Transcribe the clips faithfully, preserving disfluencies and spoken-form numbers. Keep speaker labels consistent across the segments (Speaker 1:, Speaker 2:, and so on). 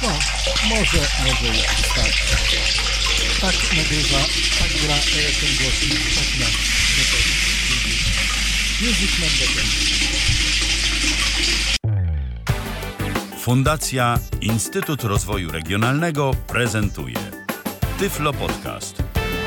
Speaker 1: No, może, może już wystarczy. Tak nagrywa, tak gra e, ten głosik, tak na Music Man
Speaker 2: Fundacja Instytut Rozwoju Regionalnego prezentuje Tyflo Podcast.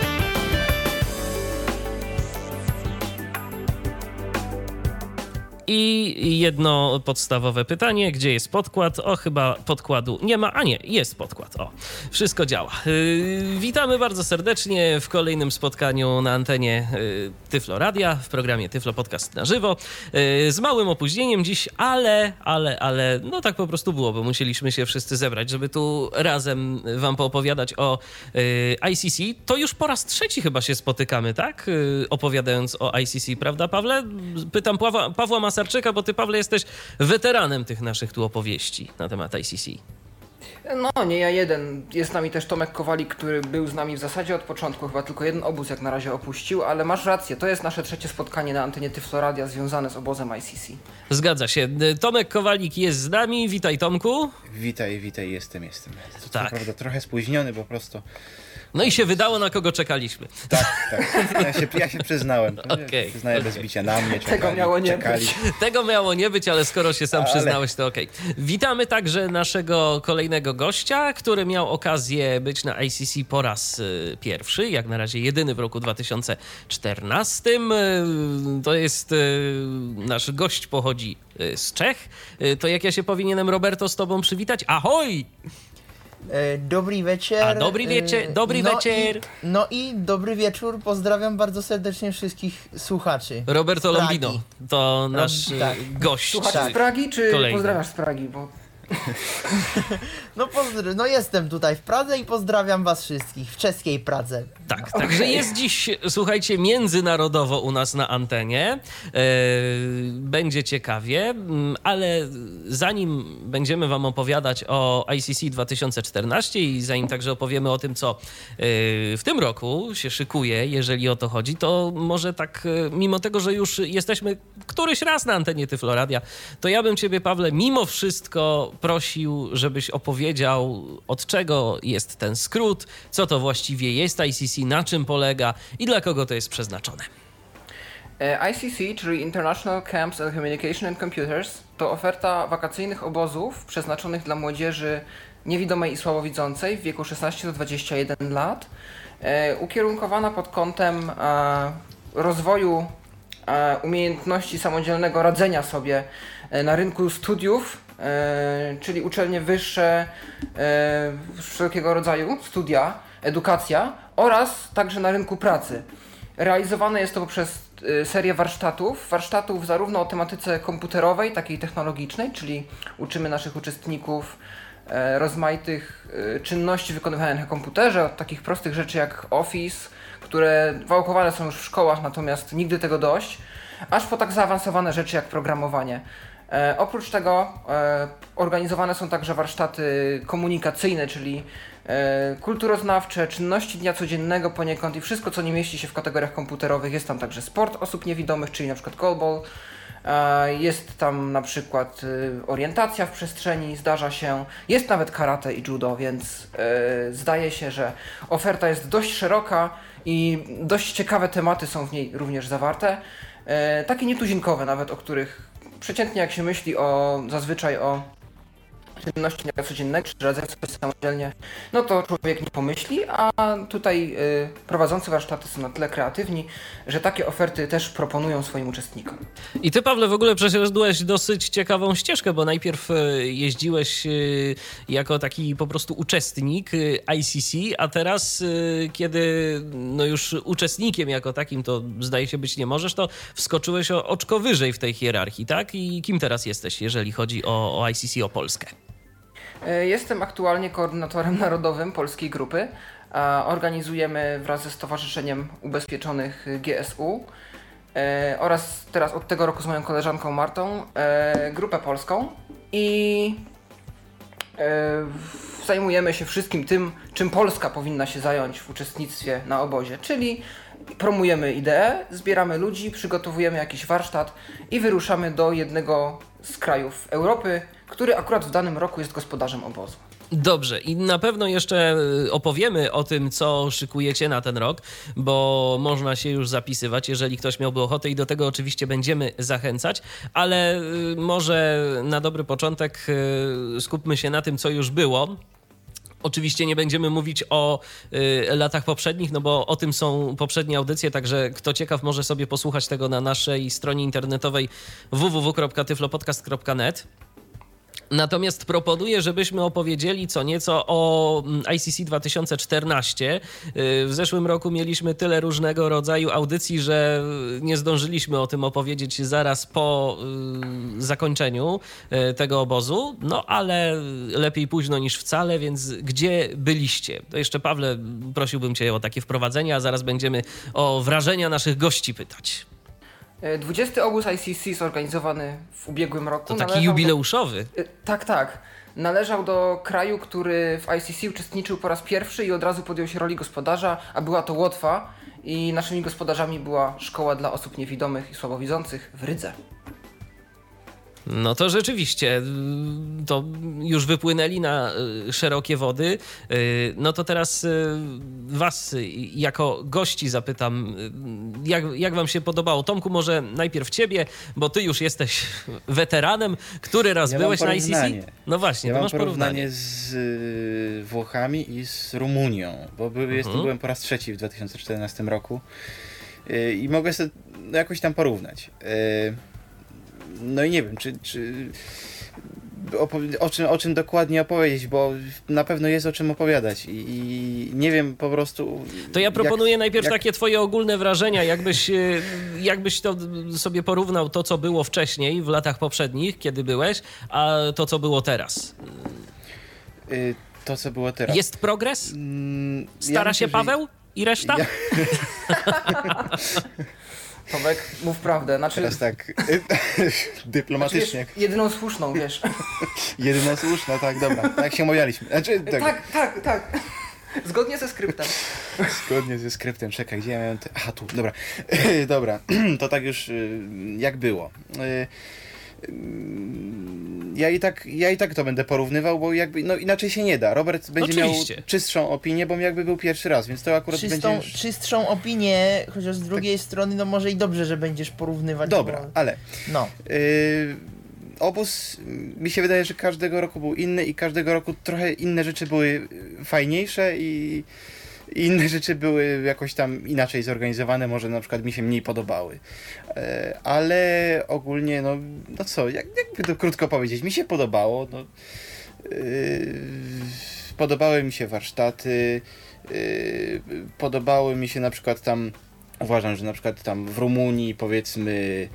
Speaker 3: I jedno podstawowe pytanie, gdzie jest podkład? O, chyba podkładu nie ma, a nie, jest podkład. O, wszystko działa. Yy, witamy bardzo serdecznie w kolejnym spotkaniu na antenie yy, Tyflo Radia, w programie Tyflo Podcast na żywo. Yy, z małym opóźnieniem dziś, ale, ale, ale, no tak po prostu było, bo musieliśmy się wszyscy zebrać, żeby tu razem wam poopowiadać o yy, I C C. To już po raz trzeci chyba się spotykamy, tak? Yy, opowiadając o I C C, prawda, Pawle? Pytam Pawła, Pawła Mas Sarczyka, bo ty, Pawle, jesteś weteranem tych naszych tu opowieści na temat I C C.
Speaker 4: No, nie ja jeden. Jest z nami też Tomek Kowalik, który był z nami w zasadzie od początku. Chyba tylko jeden obóz jak na razie opuścił, ale masz rację. To jest nasze trzecie spotkanie na antenie Tyflo Radia związane z obozem I C C.
Speaker 3: Zgadza się. Tomek Kowalik jest z nami. Witaj, Tomku.
Speaker 5: Witaj, witaj, jestem, jestem. To
Speaker 3: tak.
Speaker 5: Co prawda trochę spóźniony po prostu.
Speaker 3: No i się wydało, na kogo czekaliśmy.
Speaker 5: Tak, tak. Ja się, ja się przyznałem.
Speaker 3: Okay,
Speaker 5: Przyznaję
Speaker 3: okay.
Speaker 5: bez bicia na mnie. Czekali,
Speaker 4: Tego miało nie
Speaker 5: czekali.
Speaker 4: być.
Speaker 3: Tego miało nie być, ale skoro się sam ale... przyznałeś, to okej. Okay. Witamy także naszego kolejnego gościa, który miał okazję być na I C C po raz y, pierwszy, jak na razie jedyny w roku dwa tysiące czternastym. Y, to jest y, nasz gość, pochodzi y, z Czech. Y, to jak ja się powinienem, Roberto, z tobą przywitać? Ahoj!
Speaker 6: Dobry wieczór.
Speaker 3: A dobry wieczór, dobry
Speaker 6: no
Speaker 3: wieczór.
Speaker 6: I, no i dobry wieczór, pozdrawiam bardzo serdecznie wszystkich słuchaczy.
Speaker 3: Roberto Lombino, to nasz
Speaker 6: Rob, tak.
Speaker 3: gość.
Speaker 4: Słuchasz
Speaker 6: tak.
Speaker 4: z Pragi, czy
Speaker 3: Kolejny.
Speaker 4: pozdrawiasz z Pragi? Bo...
Speaker 6: No, pozdr- no jestem tutaj w Pradze i pozdrawiam was wszystkich w czeskiej Pradze.
Speaker 3: Tak, okay. Także jest dziś, słuchajcie, międzynarodowo u nas na antenie. Yy, będzie ciekawie, ale zanim będziemy wam opowiadać o I C C dwa tysiące czternaście i zanim także opowiemy o tym, co yy, w tym roku się szykuje, jeżeli o to chodzi, to może tak, yy, mimo tego, że już jesteśmy któryś raz na antenie Tyflo Radia, to ja bym ciebie, Pawle, mimo wszystko prosił, żebyś opowiedział, od czego jest ten skrót, co to właściwie jest I C C, na czym polega i dla kogo to jest przeznaczone.
Speaker 4: I C C, czyli International Camps on Communication and Computers, to oferta wakacyjnych obozów przeznaczonych dla młodzieży niewidomej i słabowidzącej w wieku szesnaście do dwudziestu jeden lat, e, ukierunkowana pod kątem e, rozwoju e, umiejętności samodzielnego radzenia sobie e, na rynku studiów, e, czyli uczelnie wyższe, e, wszelkiego rodzaju studia, edukacja oraz także na rynku pracy. Realizowane jest to poprzez serię warsztatów, warsztatów zarówno o tematyce komputerowej, takiej technologicznej, czyli uczymy naszych uczestników e, rozmaitych e, czynności wykonywanych na komputerze, od takich prostych rzeczy jak Office, które wałkowane są już w szkołach, natomiast nigdy tego dość, aż po tak zaawansowane rzeczy jak programowanie. E, oprócz tego e, organizowane są także warsztaty komunikacyjne, czyli e, kulturoznawcze, czynności dnia codziennego poniekąd i wszystko, co nie mieści się w kategoriach komputerowych. Jest tam także sport osób niewidomych, czyli na przykład goalball. E, jest tam na przykład e, orientacja w przestrzeni, zdarza się. Jest nawet karate i judo, więc e, zdaje się, że oferta jest dość szeroka i dość ciekawe tematy są w niej również zawarte. E, takie nietuzinkowe nawet, o których przeciętnie jak się myśli o zazwyczaj o czynności dnia codziennego, czy radzenia sobie samodzielnie, no to człowiek nie pomyśli, a tutaj y, prowadzący warsztaty są na tyle kreatywni, że takie oferty też proponują swoim uczestnikom.
Speaker 3: I ty, Pawle, w ogóle przeszedłeś dosyć ciekawą ścieżkę, bo najpierw jeździłeś y, jako taki po prostu uczestnik y, I C C, a teraz, y, kiedy no już uczestnikiem jako takim, to zdaje się być nie możesz, to wskoczyłeś o oczko wyżej w tej hierarchii, tak? I kim teraz jesteś, jeżeli chodzi o, o I C C, o Polskę?
Speaker 4: Jestem aktualnie koordynatorem narodowym polskiej grupy. Organizujemy wraz ze Stowarzyszeniem Ubezpieczonych G S U oraz teraz od tego roku z moją koleżanką Martą grupę polską i zajmujemy się wszystkim tym, czym Polska powinna się zająć w uczestnictwie na obozie, czyli promujemy ideę, zbieramy ludzi, przygotowujemy jakiś warsztat i wyruszamy do jednego z krajów Europy, który akurat w danym roku jest gospodarzem obozu.
Speaker 3: Dobrze, i na pewno jeszcze opowiemy o tym, co szykujecie na ten rok, bo można się już zapisywać, jeżeli ktoś miałby ochotę i do tego oczywiście będziemy zachęcać, ale może na dobry początek skupmy się na tym, co już było. Oczywiście nie będziemy mówić o y, latach poprzednich, no bo o tym są poprzednie audycje, także kto ciekaw może sobie posłuchać tego na naszej stronie internetowej w w w kropka tyflopodcast kropka net. Natomiast proponuję, żebyśmy opowiedzieli co nieco o I C C dwa tysiące czternaście. W zeszłym roku mieliśmy tyle różnego rodzaju audycji, że nie zdążyliśmy o tym opowiedzieć zaraz po zakończeniu tego obozu. No ale lepiej późno niż wcale, więc gdzie byliście? To jeszcze, Pawle, prosiłbym cię o takie wprowadzenie, a zaraz będziemy o wrażenia naszych gości pytać.
Speaker 4: dwudziesty obóz I C C zorganizowany w ubiegłym roku.
Speaker 3: To taki jubileuszowy.
Speaker 4: Do... Tak, tak. Należał do kraju, który w I C C uczestniczył po raz pierwszy i od razu podjął się roli gospodarza, a była to Łotwa i naszymi gospodarzami była szkoła dla osób niewidomych i słabowidzących w Rydze.
Speaker 3: No to rzeczywiście, to już wypłynęli na szerokie wody. No to teraz was jako gości zapytam, jak, jak wam się podobało? Tomku, może najpierw ciebie, bo ty już jesteś weteranem. Który raz
Speaker 5: ja
Speaker 3: byłeś na I C C? No właśnie,
Speaker 5: ja
Speaker 3: to
Speaker 5: mam
Speaker 3: masz
Speaker 5: porównanie.
Speaker 3: porównanie
Speaker 5: z Włochami i z Rumunią, bo by, mhm. jestem, byłem po raz trzeci w dwa tysiące czternastym roku i mogę sobie jakoś tam porównać. No i nie wiem, czy, czy o, czym, o czym dokładnie opowiedzieć, bo na pewno jest o czym opowiadać i, i nie wiem po prostu...
Speaker 3: To ja proponuję jak, najpierw
Speaker 5: jak...
Speaker 3: takie twoje ogólne wrażenia, jakbyś, jakbyś to sobie porównał to, co było wcześniej, w latach poprzednich, kiedy byłeś, a to, co było teraz.
Speaker 5: Y, to, co było teraz.
Speaker 3: Jest progres?
Speaker 5: Mm,
Speaker 3: Stara
Speaker 5: ja myślę,
Speaker 3: się Paweł
Speaker 5: że...
Speaker 3: i reszta?
Speaker 5: Ja...
Speaker 4: Tomek, mów prawdę. Znaczy...
Speaker 5: Teraz tak, dyplomatycznie.
Speaker 4: Znaczy jedyną słuszną, wiesz.
Speaker 5: Jedyną słuszną, tak, dobra. Tak się omawialiśmy. Znaczy, tak.
Speaker 4: tak, tak, tak. Zgodnie ze skryptem.
Speaker 5: Zgodnie ze skryptem. Czekaj, gdzie ja miałem te... Aha, tu, dobra. Dobra, to tak już jak było. Ja i, tak, ja i tak to będę porównywał, bo jakby, no inaczej się nie da. Robert będzie
Speaker 3: Oczywiście.
Speaker 5: miał czystszą opinię, bo jakby był pierwszy raz, więc to akurat
Speaker 6: Czystą,
Speaker 5: będzie...
Speaker 6: czystszą opinię, chociaż z drugiej tak. strony, no może i dobrze, że będziesz porównywać.
Speaker 5: Dobra,
Speaker 6: bo...
Speaker 5: ale...
Speaker 6: No.
Speaker 5: Y... Obóz, mi się wydaje, że każdego roku był inny i każdego roku trochę inne rzeczy były fajniejsze i... I inne rzeczy były jakoś tam inaczej zorganizowane, może na przykład mi się mniej podobały. E, ale ogólnie, no, no co, jak, jakby to krótko powiedzieć, mi się podobało. No, e, podobały mi się warsztaty, e, podobały mi się na przykład tam, uważam, że na przykład tam w Rumunii, powiedzmy,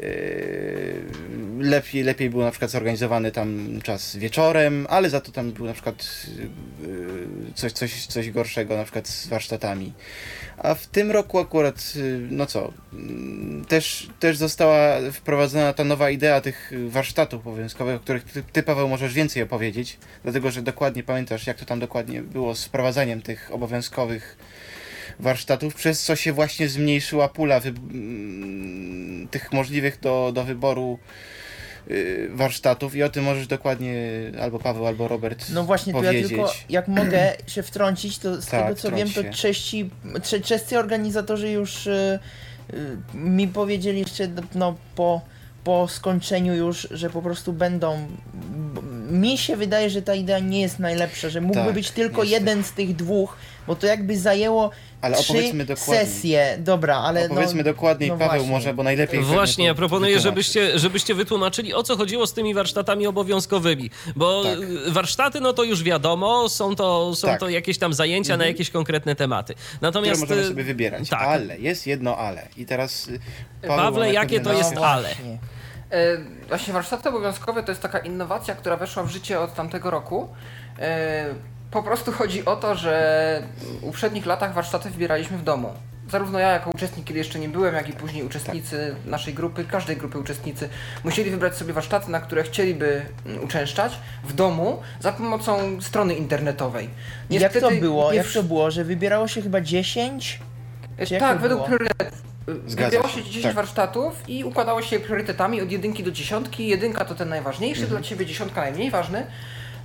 Speaker 5: Yy, lepiej, lepiej był na przykład zorganizowany tam czas wieczorem, ale za to tam był na przykład yy, coś, coś, coś gorszego na przykład z warsztatami. A w tym roku akurat, yy, no co, yy, też, też została wprowadzona ta nowa idea tych warsztatów obowiązkowych, o których ty, ty, Paweł, możesz więcej opowiedzieć, dlatego że dokładnie pamiętasz, jak to tam dokładnie było z wprowadzaniem tych obowiązkowych warsztatów, przez co się właśnie zmniejszyła pula wy... tych możliwych do, do wyboru yy, warsztatów i o tym możesz dokładnie albo Paweł, albo Robert
Speaker 6: No właśnie,
Speaker 5: powiedzieć.
Speaker 6: to ja tylko, jak mogę się wtrącić, to z
Speaker 5: tak,
Speaker 6: tego co wiem, to czesi, czescy organizatorzy już yy, yy, mi powiedzieli jeszcze no, po, po skończeniu już, że po prostu będą... Mi się wydaje, że ta idea nie jest najlepsza, że mógłby
Speaker 5: tak,
Speaker 6: być tylko
Speaker 5: niestety.
Speaker 6: jeden z tych dwóch, bo to jakby zajęło
Speaker 5: ale
Speaker 6: trzy
Speaker 5: dokładnie.
Speaker 6: sesje. Dobra, ale
Speaker 5: opowiedzmy
Speaker 6: no,
Speaker 5: dokładniej,
Speaker 6: no
Speaker 5: Paweł,
Speaker 6: właśnie.
Speaker 5: może, bo najlepiej...
Speaker 3: Właśnie, ja proponuję,
Speaker 5: wytłumaczyć.
Speaker 3: żebyście, żebyście wytłumaczyli, o co chodziło z tymi warsztatami obowiązkowymi, bo
Speaker 5: tak.
Speaker 3: warsztaty, no to już wiadomo, są to, są
Speaker 5: tak.
Speaker 3: to jakieś tam zajęcia
Speaker 5: mhm.
Speaker 3: na jakieś konkretne tematy. Natomiast
Speaker 5: które możemy sobie wybierać,
Speaker 3: tak.
Speaker 5: ale, jest jedno ale. I teraz Paweł,
Speaker 3: Pawle, jakie to jest
Speaker 6: no
Speaker 3: ale?
Speaker 6: właśnie.
Speaker 4: E, właśnie warsztaty obowiązkowe to jest taka innowacja, która weszła w życie od tamtego roku. E, po prostu chodzi o to, że w poprzednich latach warsztaty wybieraliśmy w domu. Zarówno ja jako uczestnik, kiedy jeszcze nie byłem, jak i później uczestnicy tak. naszej grupy, każdej grupy uczestnicy musieli wybrać sobie warsztaty, na które chcieliby uczęszczać w domu za pomocą strony internetowej.
Speaker 6: Niestety, jak to było? Nie... Jak to było, że wybierało się chyba dziesięć?
Speaker 4: Czy tak, według było? priorytetów. Wybierało się dziesięć
Speaker 5: tak.
Speaker 4: warsztatów i układało się priorytetami od jedynki do dziesiątki. Jedynka to ten najważniejszy, mhm. dla ciebie dziesiątka najmniej ważny.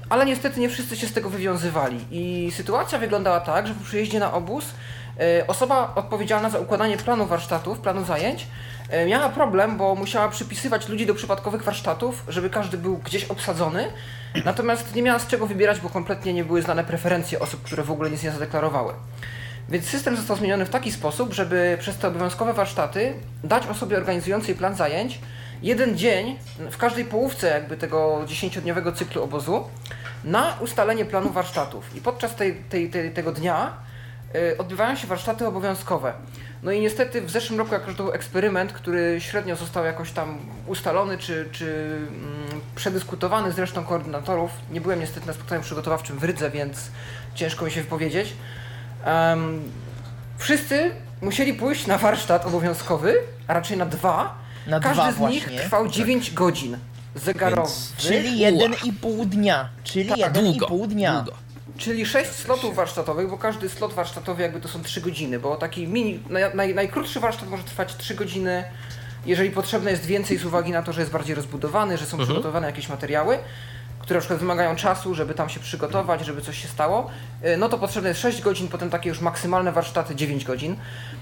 Speaker 4: ale niestety nie wszyscy się z tego wywiązywali. I sytuacja wyglądała tak, że po przyjeździe na obóz e, osoba odpowiedzialna za układanie planu warsztatów, planu zajęć, e, miała problem, bo musiała przypisywać ludzi do przypadkowych warsztatów, żeby każdy był gdzieś obsadzony, natomiast nie miała z czego wybierać, bo kompletnie nie były znane preferencje osób, które w ogóle nic nie zadeklarowały. Więc system został zmieniony w taki sposób, żeby przez te obowiązkowe warsztaty dać osobie organizującej plan zajęć jeden dzień w każdej połówce jakby tego dziesięciodniowego cyklu obozu na ustalenie planu warsztatów. I podczas tej, tej, tej, tego dnia y, odbywają się warsztaty obowiązkowe. No i niestety w zeszłym roku, jako że to był eksperyment, który średnio został jakoś tam ustalony czy, czy mm, przedyskutowany z resztą koordynatorów, nie byłem niestety na spotkaniu przygotowawczym w Rydze, więc ciężko mi się wypowiedzieć. Um, wszyscy musieli pójść na warsztat obowiązkowy, a raczej na dwa.
Speaker 6: Na
Speaker 4: Każdy
Speaker 6: dwa
Speaker 4: z
Speaker 6: właśnie.
Speaker 4: nich trwał dziewięć godzin zegarowych,
Speaker 6: Czyli jeden i pół dnia. Czyli jeden i
Speaker 3: Długo,
Speaker 6: pół dnia.
Speaker 3: długo.
Speaker 4: czyli sześć slotów warsztatowych, bo każdy slot warsztatowy jakby to są trzy godziny, bo taki mini, naj, naj, najkrótszy warsztat może trwać trzy godziny, jeżeli potrzebne jest więcej z uwagi na to, że jest bardziej rozbudowany, że są
Speaker 3: Mhm.
Speaker 4: przygotowane jakieś materiały, które na przykład wymagają czasu, żeby tam się przygotować, żeby coś się stało, y, no to potrzebne jest sześć godzin, potem takie już maksymalne warsztaty dziewięć godzin,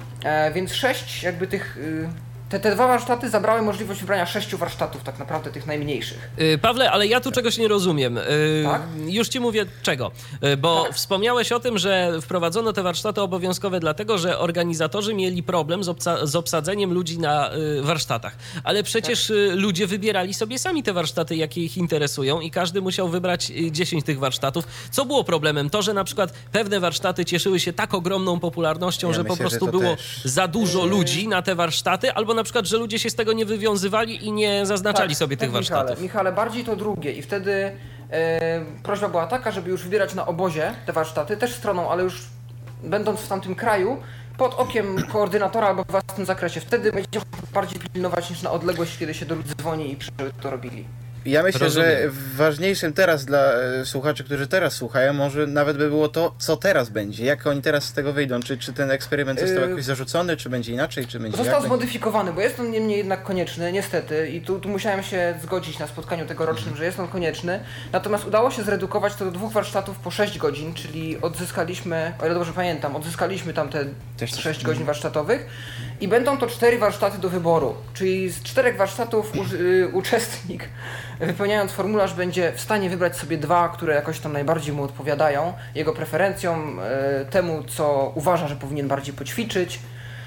Speaker 4: e, więc sześć jakby tych, y, te, te dwa warsztaty zabrały możliwość wybrania sześciu warsztatów tak naprawdę tych najmniejszych.
Speaker 3: Y, Pawle, ale ja tu czegoś nie rozumiem. Y,
Speaker 4: Tak?
Speaker 3: Już ci mówię czego. Y, Bo
Speaker 4: Tak.
Speaker 3: wspomniałeś o tym, że wprowadzono te warsztaty obowiązkowe dlatego, że organizatorzy mieli problem z, obsa- z obsadzeniem ludzi na y, warsztatach. Ale przecież y, ludzie wybierali sobie sami te warsztaty, jakie ich interesują i każdy musiał wybrać y, dziesięć tych warsztatów. Co było problemem? To, że na przykład pewne warsztaty cieszyły się tak ogromną popularnością,
Speaker 5: Ja
Speaker 3: że po
Speaker 5: myślę, że
Speaker 3: prostu
Speaker 5: to
Speaker 3: było
Speaker 5: też.
Speaker 3: za dużo ludzi na te warsztaty, albo na przykład, że ludzie się z tego nie wywiązywali i nie zaznaczali sobie tych warsztatów.
Speaker 4: Michale, Michale, bardziej to drugie i wtedy e, prośba była taka, żeby już wybierać na obozie te warsztaty, też stroną, ale już będąc w tamtym kraju, pod okiem koordynatora albo w własnym zakresie. Wtedy będziemy bardziej pilnować niż na odległość, kiedy się do ludzi dzwoni i żeby to robili.
Speaker 5: Ja myślę,
Speaker 3: Rozumiem.
Speaker 5: że ważniejszym teraz dla e, słuchaczy, którzy teraz słuchają, może nawet by było to, co teraz będzie, jak oni teraz z tego wyjdą, czy, czy ten eksperyment został
Speaker 4: Yy,
Speaker 5: jakoś zarzucony, czy będzie inaczej, czy będzie
Speaker 4: Został
Speaker 5: jak będzie.
Speaker 4: zmodyfikowany, bo jest on niemniej jednak konieczny, niestety, i tu, tu musiałem się zgodzić na spotkaniu tegorocznym, że jest on konieczny. Natomiast udało się zredukować to do dwóch warsztatów po sześć godzin, czyli odzyskaliśmy, o ile dobrze pamiętam, odzyskaliśmy tam te
Speaker 5: Też coś-
Speaker 4: sześć godzin warsztatowych i będą to cztery warsztaty do wyboru, czyli z czterech warsztatów u, y, uczestnik, wypełniając formularz, będzie w stanie wybrać sobie dwa, które jakoś tam najbardziej mu odpowiadają, jego preferencjom, y, temu, co uważa, że powinien bardziej poćwiczyć.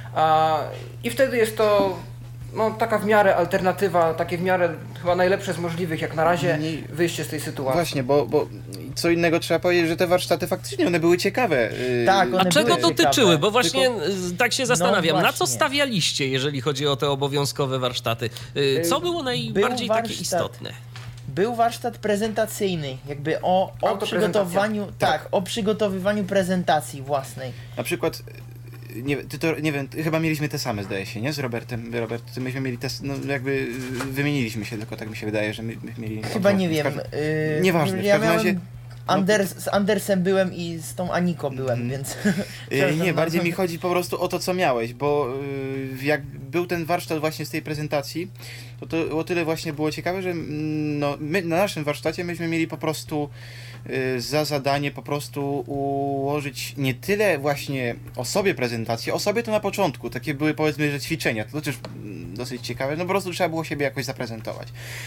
Speaker 4: A, I wtedy jest to no, taka w miarę alternatywa, takie w miarę chyba najlepsze z możliwych jak na razie
Speaker 5: Nie-
Speaker 4: wyjście z tej sytuacji.
Speaker 5: Właśnie, bo, bo co innego trzeba powiedzieć, że te warsztaty faktycznie one były ciekawe. Yy,
Speaker 6: Tak,
Speaker 3: A
Speaker 6: one
Speaker 3: czego
Speaker 6: były
Speaker 3: dotyczyły?
Speaker 6: ciekawe.
Speaker 3: Bo właśnie y, tak się zastanawiam, na co
Speaker 6: właśnie.
Speaker 3: stawialiście, jeżeli chodzi o te obowiązkowe warsztaty? Y, Co było najbardziej takie
Speaker 6: warsztat.
Speaker 3: istotne?
Speaker 6: Był warsztat prezentacyjny, jakby o, o
Speaker 4: Autoprezentacja.
Speaker 6: przygotowaniu, tak, o przygotowywaniu prezentacji własnej.
Speaker 5: Na przykład, yy, nie, ty to, nie wiem, chyba mieliśmy te same, zdaje się, nie? Z Robertem. Robert, ty myśmy mieli te, no jakby yy, wymieniliśmy się, tylko tak mi się wydaje, że my, my mieli...
Speaker 6: Chyba nie
Speaker 5: w
Speaker 6: wiem.
Speaker 5: każdym-
Speaker 6: Yy,
Speaker 5: Nieważne, w
Speaker 6: ja
Speaker 5: każdym
Speaker 6: miałem
Speaker 5: razie-
Speaker 6: Anders, z Andersem byłem i z tą Aniko byłem,
Speaker 5: Mhm.
Speaker 6: więc...
Speaker 5: Yy, Nie, bardziej mi chodzi po prostu o to, co miałeś, bo yy, jak był ten warsztat właśnie z tej prezentacji, to to o tyle właśnie było ciekawe, że mm, no, my na naszym warsztacie myśmy mieli po prostu yy, za zadanie po prostu ułożyć nie tyle właśnie o sobie prezentację, o sobie to na początku, takie były powiedzmy, że ćwiczenia, to też mm, dosyć ciekawe, no po prostu trzeba było siebie jakoś zaprezentować,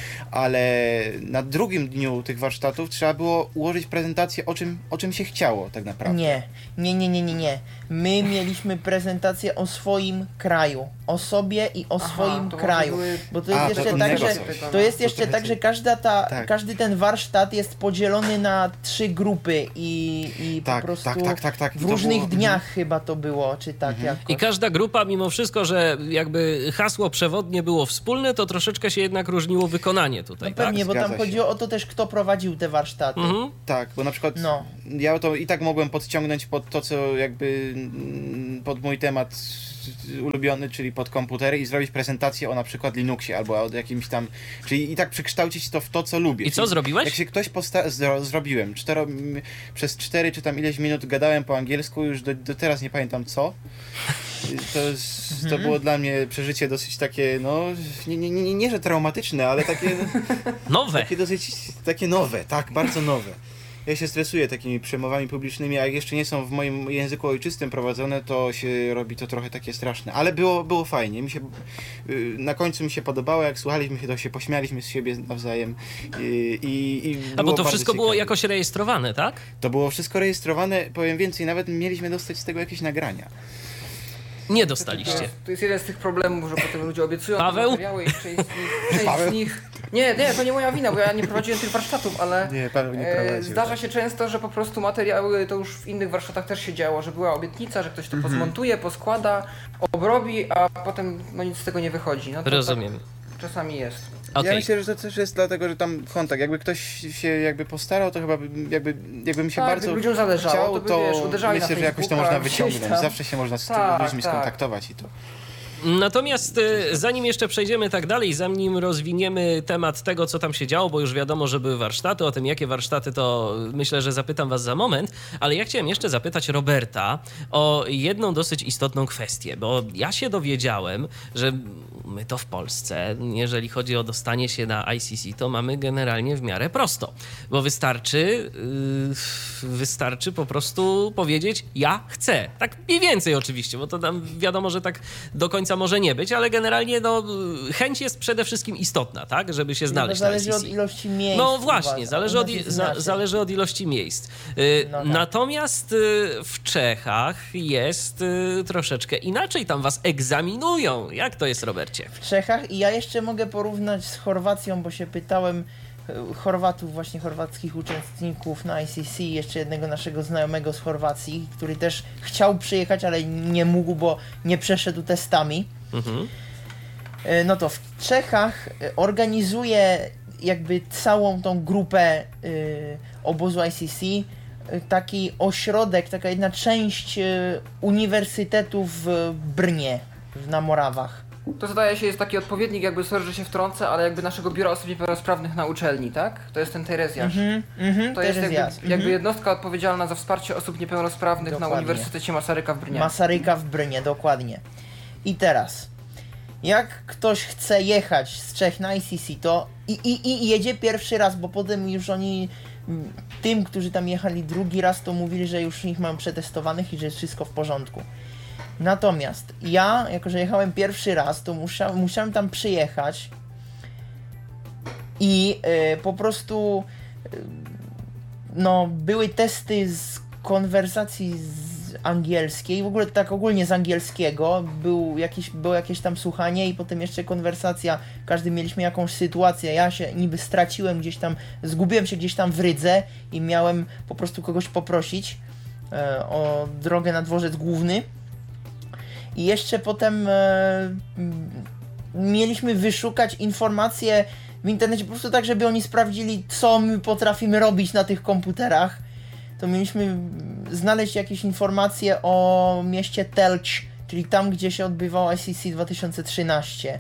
Speaker 5: ale na drugim dniu tych warsztatów trzeba było ułożyć prezentację o czym, o czym się chciało tak naprawdę.
Speaker 6: Nie, nie, nie, nie, nie, nie. My mieliśmy prezentację o swoim kraju, o sobie i o
Speaker 4: Aha,
Speaker 6: swoim
Speaker 4: to
Speaker 6: kraju.
Speaker 4: może były-
Speaker 6: Bo to jest
Speaker 5: A, to
Speaker 6: jeszcze tak,
Speaker 5: innego
Speaker 6: że
Speaker 5: coś.
Speaker 6: to jest
Speaker 5: To
Speaker 6: jeszcze
Speaker 5: trochę
Speaker 6: tak, że
Speaker 5: co-
Speaker 6: każda ta,
Speaker 5: tak.
Speaker 6: każdy ten warsztat jest podzielony na trzy grupy i, i
Speaker 5: Tak,
Speaker 6: po prostu
Speaker 5: tak, tak, tak, tak. I
Speaker 6: w
Speaker 5: to
Speaker 6: różnych
Speaker 5: było-
Speaker 6: dniach chyba to było, czy tak
Speaker 5: Mhm.
Speaker 6: jakoś.
Speaker 3: I każda grupa, mimo wszystko, że jakby hasło przewodnie było wspólne, to troszeczkę się jednak różniło wykonanie tutaj,
Speaker 6: No
Speaker 3: tak?
Speaker 6: pewnie, bo tam
Speaker 5: Zgadza się.
Speaker 6: chodziło o to też, kto prowadził te warsztaty.
Speaker 3: Mhm.
Speaker 5: Tak, bo na przykład
Speaker 6: No.
Speaker 5: ja to i tak mogłem podciągnąć pod to, co jakby mm, pod mój temat ulubiony, czyli pod komputery i zrobić prezentację o na przykład Linuxie albo o jakimś tam, czyli i tak przekształcić to w to, co lubię.
Speaker 3: I co
Speaker 5: Czyli
Speaker 3: zrobiłeś?
Speaker 5: Jak się ktoś posta- zro- zrobiłem, Cztero, m, przez cztery czy tam ileś minut gadałem po angielsku, już do, do teraz nie pamiętam co. To, jest, to było dla mnie przeżycie dosyć takie, no, nie, nie, nie, nie że traumatyczne, ale takie...
Speaker 3: Nowe.
Speaker 5: Takie dosyć, takie nowe, tak, bardzo nowe. Ja się stresuję takimi przemowami publicznymi, a jak jeszcze nie są w moim języku ojczystym prowadzone, to się robi to trochę takie straszne. Ale było, było fajnie. Mi się, na końcu mi się podobało, jak słuchaliśmy się, to się pośmialiśmy z siebie nawzajem. I, i, i
Speaker 3: A bo to wszystko
Speaker 5: ciekawe.
Speaker 3: było jakoś rejestrowane, tak?
Speaker 5: To było wszystko rejestrowane, powiem więcej, nawet mieliśmy dostać z tego jakieś nagrania.
Speaker 3: Nie
Speaker 4: To
Speaker 3: dostaliście.
Speaker 4: jest, to jest jeden z tych problemów, że potem ludzie obiecują te
Speaker 3: Paweł?
Speaker 4: materiały i część z nich... Część z nich nie, nie, to nie moja wina, bo ja nie prowadziłem tych warsztatów, ale
Speaker 5: Nie, Paweł nie
Speaker 4: e,
Speaker 5: prowadził.
Speaker 4: zdarza się często, że po prostu materiały, to już w innych warsztatach też się działo, że była obietnica, że ktoś to pozmontuje, poskłada, obrobi, a potem no nic z tego nie wychodzi. No to
Speaker 3: Rozumiem.
Speaker 4: tak czasami jest.
Speaker 3: Okej.
Speaker 5: Ja myślę, że to też jest dlatego, że tam kontakt, jakby ktoś się jakby postarał, to chyba by- jakby, jakby mi się
Speaker 4: Tak,
Speaker 5: bardzo
Speaker 4: gdyby ludziom zależało,
Speaker 5: chciał,
Speaker 4: to by,
Speaker 5: to
Speaker 4: wiesz, uderzali na
Speaker 5: myślę, że jakoś to
Speaker 4: Facebooka,
Speaker 5: można
Speaker 4: gdzieś
Speaker 5: wyciągnąć.
Speaker 4: tam.
Speaker 5: Zawsze się można z tymi
Speaker 4: Tak,
Speaker 5: ludźmi
Speaker 4: tak.
Speaker 5: skontaktować i to.
Speaker 3: Natomiast e, zanim jeszcze przejdziemy tak dalej, zanim rozwiniemy temat tego, co tam się działo, bo już wiadomo, że były warsztaty, o tym jakie warsztaty, to myślę, że zapytam was za moment, ale ja chciałem jeszcze zapytać Roberta o jedną dosyć istotną kwestię, bo ja się dowiedziałem, że my to w Polsce, jeżeli chodzi o dostanie się na I C C, to mamy generalnie w miarę prosto, bo wystarczy, yy, wystarczy po prostu powiedzieć ja chcę, tak mniej więcej oczywiście, bo to tam wiadomo, że tak do końca może nie być, ale generalnie no, chęć jest przede wszystkim istotna, tak, żeby się znaleźć
Speaker 6: to
Speaker 3: na
Speaker 6: zależy
Speaker 3: I C
Speaker 6: od
Speaker 3: C.
Speaker 6: ilości miejsc.
Speaker 3: No
Speaker 6: u
Speaker 3: właśnie,
Speaker 6: was,
Speaker 3: zależy
Speaker 6: a u
Speaker 3: od,
Speaker 6: nas jest
Speaker 3: za,
Speaker 6: inaczej.
Speaker 3: zależy od ilości miejsc. Y,
Speaker 6: No tak.
Speaker 3: Natomiast y, w Czechach jest y, troszeczkę inaczej, tam was egzaminują. Jak to jest, Robercie?
Speaker 6: W Czechach i ja jeszcze mogę porównać z Chorwacją, bo się pytałem e, Chorwatów, właśnie chorwackich uczestników na I C C, jeszcze jednego naszego znajomego z Chorwacji, który też chciał przyjechać, ale nie mógł, bo nie przeszedł testami.
Speaker 3: Mhm.
Speaker 6: E, No to w Czechach e, organizuje jakby całą tą grupę e, obozu I C C e, taki ośrodek, taka jedna część e, Uniwersytetu w Brnie, w- na Morawach.
Speaker 4: To zdaje się jest taki odpowiednik, jakby, sorry, że się wtrącę, ale jakby naszego biura osób niepełnosprawnych na uczelni, tak? To jest ten Terezjasz.
Speaker 6: Mhm, mhm,
Speaker 4: To jest jakby,
Speaker 6: Terezjas.
Speaker 4: jakby
Speaker 6: Mhm.
Speaker 4: jednostka odpowiedzialna za wsparcie osób niepełnosprawnych na
Speaker 6: Dokładnie.
Speaker 4: Uniwersytecie Masaryka w Brnie.
Speaker 6: Masaryka w Brnie, dokładnie. I teraz, jak ktoś chce jechać z Czech na I C C, to i, i, i jedzie pierwszy raz, bo potem już oni, mm, tym, którzy tam jechali drugi raz, to mówili, że już ich mają przetestowanych i że jest wszystko w porządku. Natomiast ja, jako że jechałem pierwszy raz, to musiał, musiałem tam przyjechać i e, po prostu e, no, były testy z konwersacji z angielskiej, w ogóle tak ogólnie z angielskiego, był jakiś, było jakieś tam słuchanie i potem jeszcze konwersacja, każdy mieliśmy jakąś sytuację, ja się niby straciłem gdzieś tam, zgubiłem się gdzieś tam w Rydze i miałem po prostu kogoś poprosić e, o drogę na dworzec główny i jeszcze potem e, m, mieliśmy wyszukać informacje w internecie po prostu tak, żeby oni sprawdzili, co my potrafimy robić na tych komputerach. To mieliśmy znaleźć jakieś informacje o mieście Telcz, czyli tam, gdzie się odbywało I C C dwa tysiące trzynaście.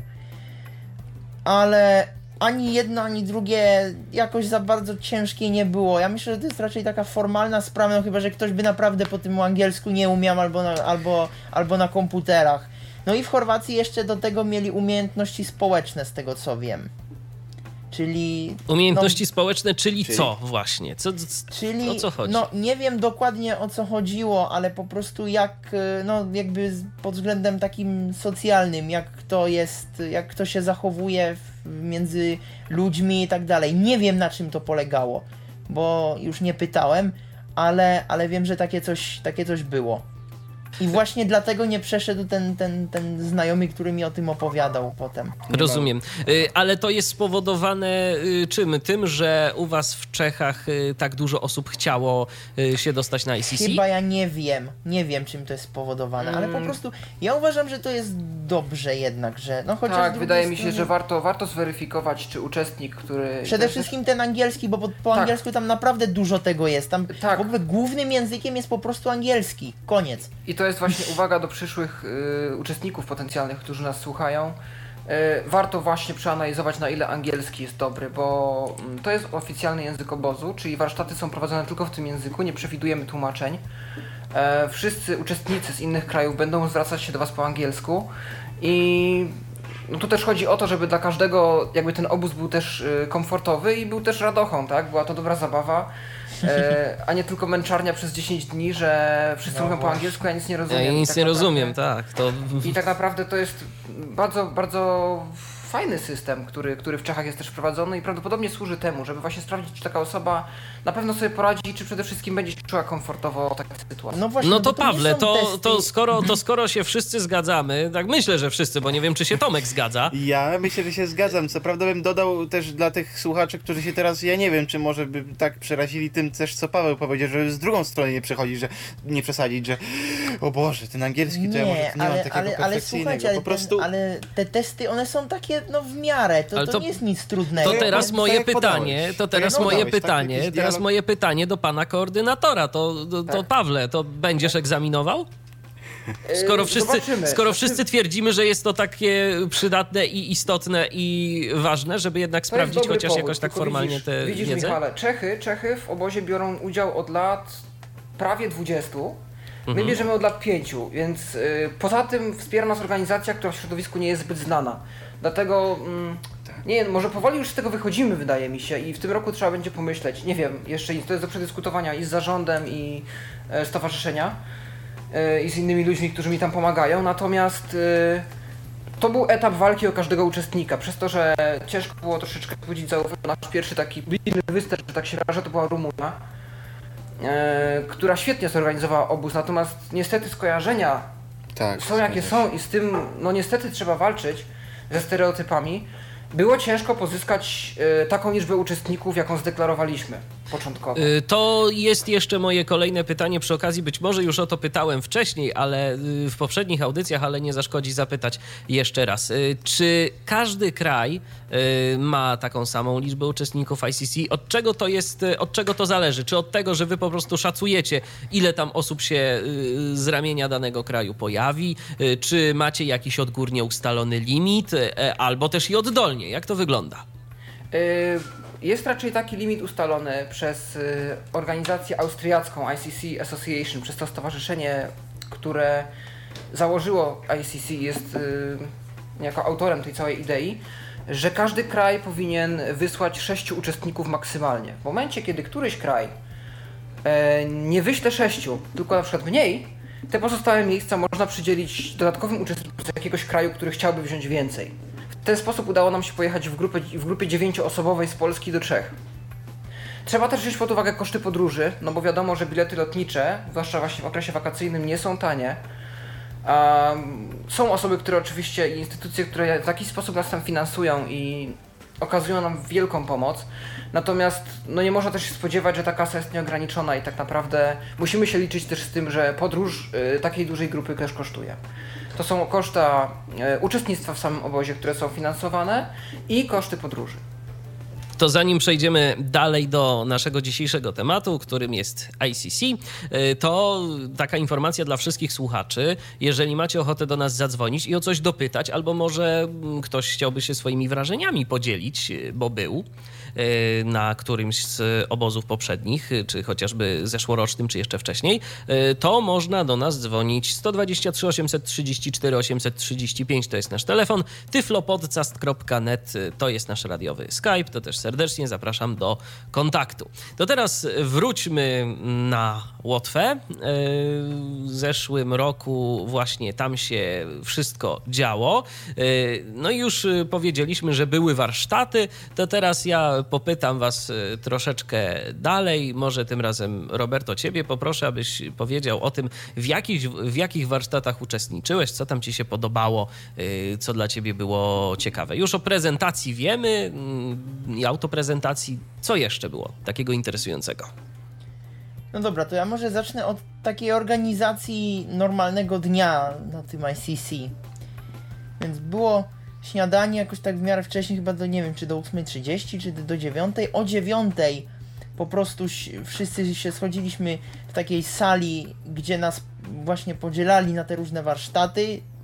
Speaker 6: Ale ani jedno, ani drugie jakoś za bardzo ciężkie nie było. Ja myślę, że to jest raczej taka formalna sprawa, no chyba że ktoś by naprawdę po tym angielsku nie umiał albo na, albo, albo na komputerach. No i w Chorwacji jeszcze do tego mieli umiejętności społeczne, z tego co wiem. Czyli...
Speaker 3: Umiejętności społeczne, czyli,
Speaker 5: Czyli?
Speaker 3: co właśnie? Co, c-
Speaker 6: Czyli,
Speaker 3: o co chodzi?
Speaker 6: no nie wiem dokładnie o co chodziło, ale po prostu jak, y, no jakby z- pod względem takim socjalnym, jak kto jest, jak kto się zachowuje w, między ludźmi i tak dalej. Nie wiem na czym to polegało, bo już nie pytałem, ale, ale wiem, że takie coś, takie coś było. I właśnie dlatego nie przeszedł ten, ten, ten znajomy, który mi o tym opowiadał potem.
Speaker 3: Rozumiem. Y, Ale to jest spowodowane y, czym? Tym, że u was w Czechach y, tak dużo osób chciało y, się dostać na I C C?
Speaker 6: Chyba ja nie wiem, nie wiem czym to jest spowodowane, ale po
Speaker 4: Mm.
Speaker 6: prostu ja uważam, że to jest dobrze jednak, że no chociaż z
Speaker 4: Tak,
Speaker 6: drugiej
Speaker 4: wydaje mi się,
Speaker 6: strony-
Speaker 4: że warto, warto zweryfikować, czy uczestnik, który...
Speaker 6: Przede wszystkim ten angielski, bo po, po
Speaker 4: Tak.
Speaker 6: angielsku tam naprawdę dużo tego jest. Tam
Speaker 4: Tak.
Speaker 6: w ogóle głównym językiem jest po prostu angielski. Koniec.
Speaker 4: I to jest właśnie uwaga do przyszłych y, uczestników potencjalnych, którzy nas słuchają, warto właśnie przeanalizować, na ile angielski jest dobry, bo to jest oficjalny język obozu, czyli warsztaty są prowadzone tylko w tym języku, nie przewidujemy tłumaczeń. Wszyscy uczestnicy z innych krajów będą zwracać się do Was po angielsku i no tu też chodzi o to, żeby dla każdego jakby ten obóz był też komfortowy i był też radochą, tak? Była to dobra zabawa, a nie tylko męczarnia przez dziesięć dni, że wszyscy
Speaker 6: No
Speaker 4: mówią po
Speaker 6: właśnie.
Speaker 4: angielsku, ja nic nie rozumiem.
Speaker 3: Ja
Speaker 4: I
Speaker 3: nic
Speaker 4: tak
Speaker 3: nie
Speaker 4: naprawdę-
Speaker 3: rozumiem, tak. To...
Speaker 4: I tak naprawdę to jest bardzo, bardzo fajny system, który, który w Czechach jest też wprowadzony i prawdopodobnie służy temu, żeby właśnie sprawdzić, czy taka osoba na pewno sobie poradzi, czy przede wszystkim będzie się czuła komfortowo w takiej sytuacji.
Speaker 6: No właśnie,
Speaker 3: No
Speaker 6: bo
Speaker 3: to
Speaker 6: nie
Speaker 3: Pawle,
Speaker 6: są
Speaker 3: to,
Speaker 6: testy.
Speaker 3: to, skoro, to skoro się wszyscy zgadzamy, tak myślę, że wszyscy, bo nie wiem, czy się Tomek zgadza.
Speaker 5: Ja myślę, że się zgadzam. Co prawda bym dodał też dla tych słuchaczy, którzy się teraz, ja nie wiem, czy może by tak przerazili tym też, co Paweł powiedział, żeby z drugą stronę nie przechodzić, że nie przesadzić, że o Boże, ten angielski to ja może nie mam
Speaker 6: ale,
Speaker 5: takiego
Speaker 6: ale, ale
Speaker 5: perfekcyjnego.
Speaker 6: słuchajcie, ale,
Speaker 5: po prostu
Speaker 6: ten, ale te testy, one są takie, no w miarę, to,
Speaker 3: Ale
Speaker 6: to,
Speaker 3: to-
Speaker 6: nie jest nic trudnego.
Speaker 3: To teraz
Speaker 5: tak
Speaker 3: moje
Speaker 5: jak
Speaker 3: pytanie,
Speaker 5: podałeś.
Speaker 3: to
Speaker 5: Tak
Speaker 3: teraz
Speaker 5: jak
Speaker 3: moje
Speaker 5: podałeś, tak?
Speaker 3: pytanie,
Speaker 5: Jakiś
Speaker 3: teraz
Speaker 5: dialog.
Speaker 3: moje pytanie do pana koordynatora. To, to, to
Speaker 4: Tak.
Speaker 3: Pawle, to będziesz egzaminował? Skoro
Speaker 4: Yy,
Speaker 3: wszyscy,
Speaker 4: zobaczymy.
Speaker 3: skoro
Speaker 4: Znaczy,
Speaker 3: wszyscy twierdzimy, że jest to takie przydatne i istotne i ważne, żeby jednak
Speaker 4: to jest
Speaker 3: sprawdzić
Speaker 4: dobry
Speaker 3: chociaż
Speaker 4: powód,
Speaker 3: jakoś tak
Speaker 4: tylko
Speaker 3: formalnie
Speaker 4: widzisz,
Speaker 3: tę
Speaker 4: Widzisz,
Speaker 3: wiedzę?
Speaker 4: Michale, Czechy, Czechy w obozie biorą udział od lat prawie dwudziestu. My
Speaker 3: Mhm.
Speaker 4: bierzemy od lat pięciu, więc y, poza tym wspiera nas organizacja, która w środowisku nie jest zbyt znana. Dlatego, mm, nie wiem, może powoli już z tego wychodzimy, wydaje mi się, i w tym roku trzeba będzie pomyśleć, nie wiem, jeszcze to jest do przedyskutowania i z zarządem, i e, stowarzyszenia, e, i z innymi ludźmi, którzy mi tam pomagają, natomiast e, to był etap walki o każdego uczestnika, przez to, że ciężko było troszeczkę wzbudzić zaufanie. Nasz pierwszy taki bliźny występ, że tak się wyrażę, to była Rumunia, e, która świetnie zorganizowała obóz, natomiast niestety skojarzenia
Speaker 5: tak,
Speaker 4: są jakie
Speaker 5: zgadza
Speaker 4: są i z tym, no niestety trzeba walczyć ze stereotypami. Było ciężko pozyskać e, taką liczbę uczestników, jaką zdeklarowaliśmy początkowo.
Speaker 3: Y, To jest jeszcze moje kolejne pytanie przy okazji. Być może już o to pytałem wcześniej, ale y, w poprzednich audycjach, ale nie zaszkodzi zapytać jeszcze raz. Y, Czy każdy kraj y, ma taką samą liczbę uczestników I C C? Od czego to jest, y, od czego to zależy? Czy od tego, że wy po prostu szacujecie, ile tam osób się y, z ramienia danego kraju pojawi? Y, Czy macie jakiś odgórnie ustalony limit? Y, Albo też i oddolnie? Jak to wygląda?
Speaker 4: Y, Jest raczej taki limit ustalony przez y, organizację austriacką I C C Association, przez to stowarzyszenie, które założyło I C C, jest y, jako autorem tej całej idei, że każdy kraj powinien wysłać sześciu uczestników maksymalnie. W momencie, kiedy któryś kraj e, nie wyśle sześciu, tylko na przykład mniej, te pozostałe miejsca można przydzielić dodatkowym uczestnikom z jakiegoś kraju, który chciałby wziąć więcej. W ten sposób udało nam się pojechać w, grupę, w grupie dziewięcioosobowej z Polski do Czech. Trzeba też wziąć pod uwagę koszty podróży, no bo wiadomo, że bilety lotnicze, zwłaszcza właśnie w okresie wakacyjnym, nie są tanie. Um, są osoby, które oczywiście i instytucje, które w jakiś sposób nas tam finansują i okazują nam wielką pomoc. Natomiast no nie można też się spodziewać, że ta kasa jest nieograniczona i tak naprawdę musimy się liczyć też z tym, że podróż y, takiej dużej grupy też kosztuje. To są koszta y, uczestnictwa w samym obozie, które są finansowane i koszty podróży.
Speaker 3: To zanim przejdziemy dalej do naszego dzisiejszego tematu, którym jest I C C, to taka informacja dla wszystkich słuchaczy. Jeżeli macie ochotę do nas zadzwonić i o coś dopytać, albo może ktoś chciałby się swoimi wrażeniami podzielić, bo był na którymś z obozów poprzednich, czy chociażby zeszłorocznym, czy jeszcze wcześniej, to można do nas dzwonić. sto dwadzieścia trzy osiemset trzydzieści cztery osiemset trzydzieści pięć to jest nasz telefon, tyflopodcast kropka net to jest nasz radiowy Skype, to też serdecznie zapraszam do kontaktu. To teraz wróćmy na Łotwę. W zeszłym roku właśnie tam się wszystko działo. No i już powiedzieliśmy, że były warsztaty, to teraz ja popytam was troszeczkę dalej. Może tym razem, Roberto, ciebie poproszę, abyś powiedział o tym, w jakich, w jakich warsztatach uczestniczyłeś, co tam ci się podobało, co dla ciebie było ciekawe. Już o prezentacji wiemy i autoprezentacji. Co jeszcze było takiego interesującego?
Speaker 6: No dobra, to ja może zacznę od takiej organizacji normalnego dnia na tym I C C. Więc było śniadanie jakoś tak w miarę wcześniej, chyba do, nie wiem, czy do ósmej trzydzieści, czy do dziewiątej. O dziewiątej po prostu wszyscy się schodziliśmy w takiej sali, gdzie nas właśnie podzielali na te różne warsztaty.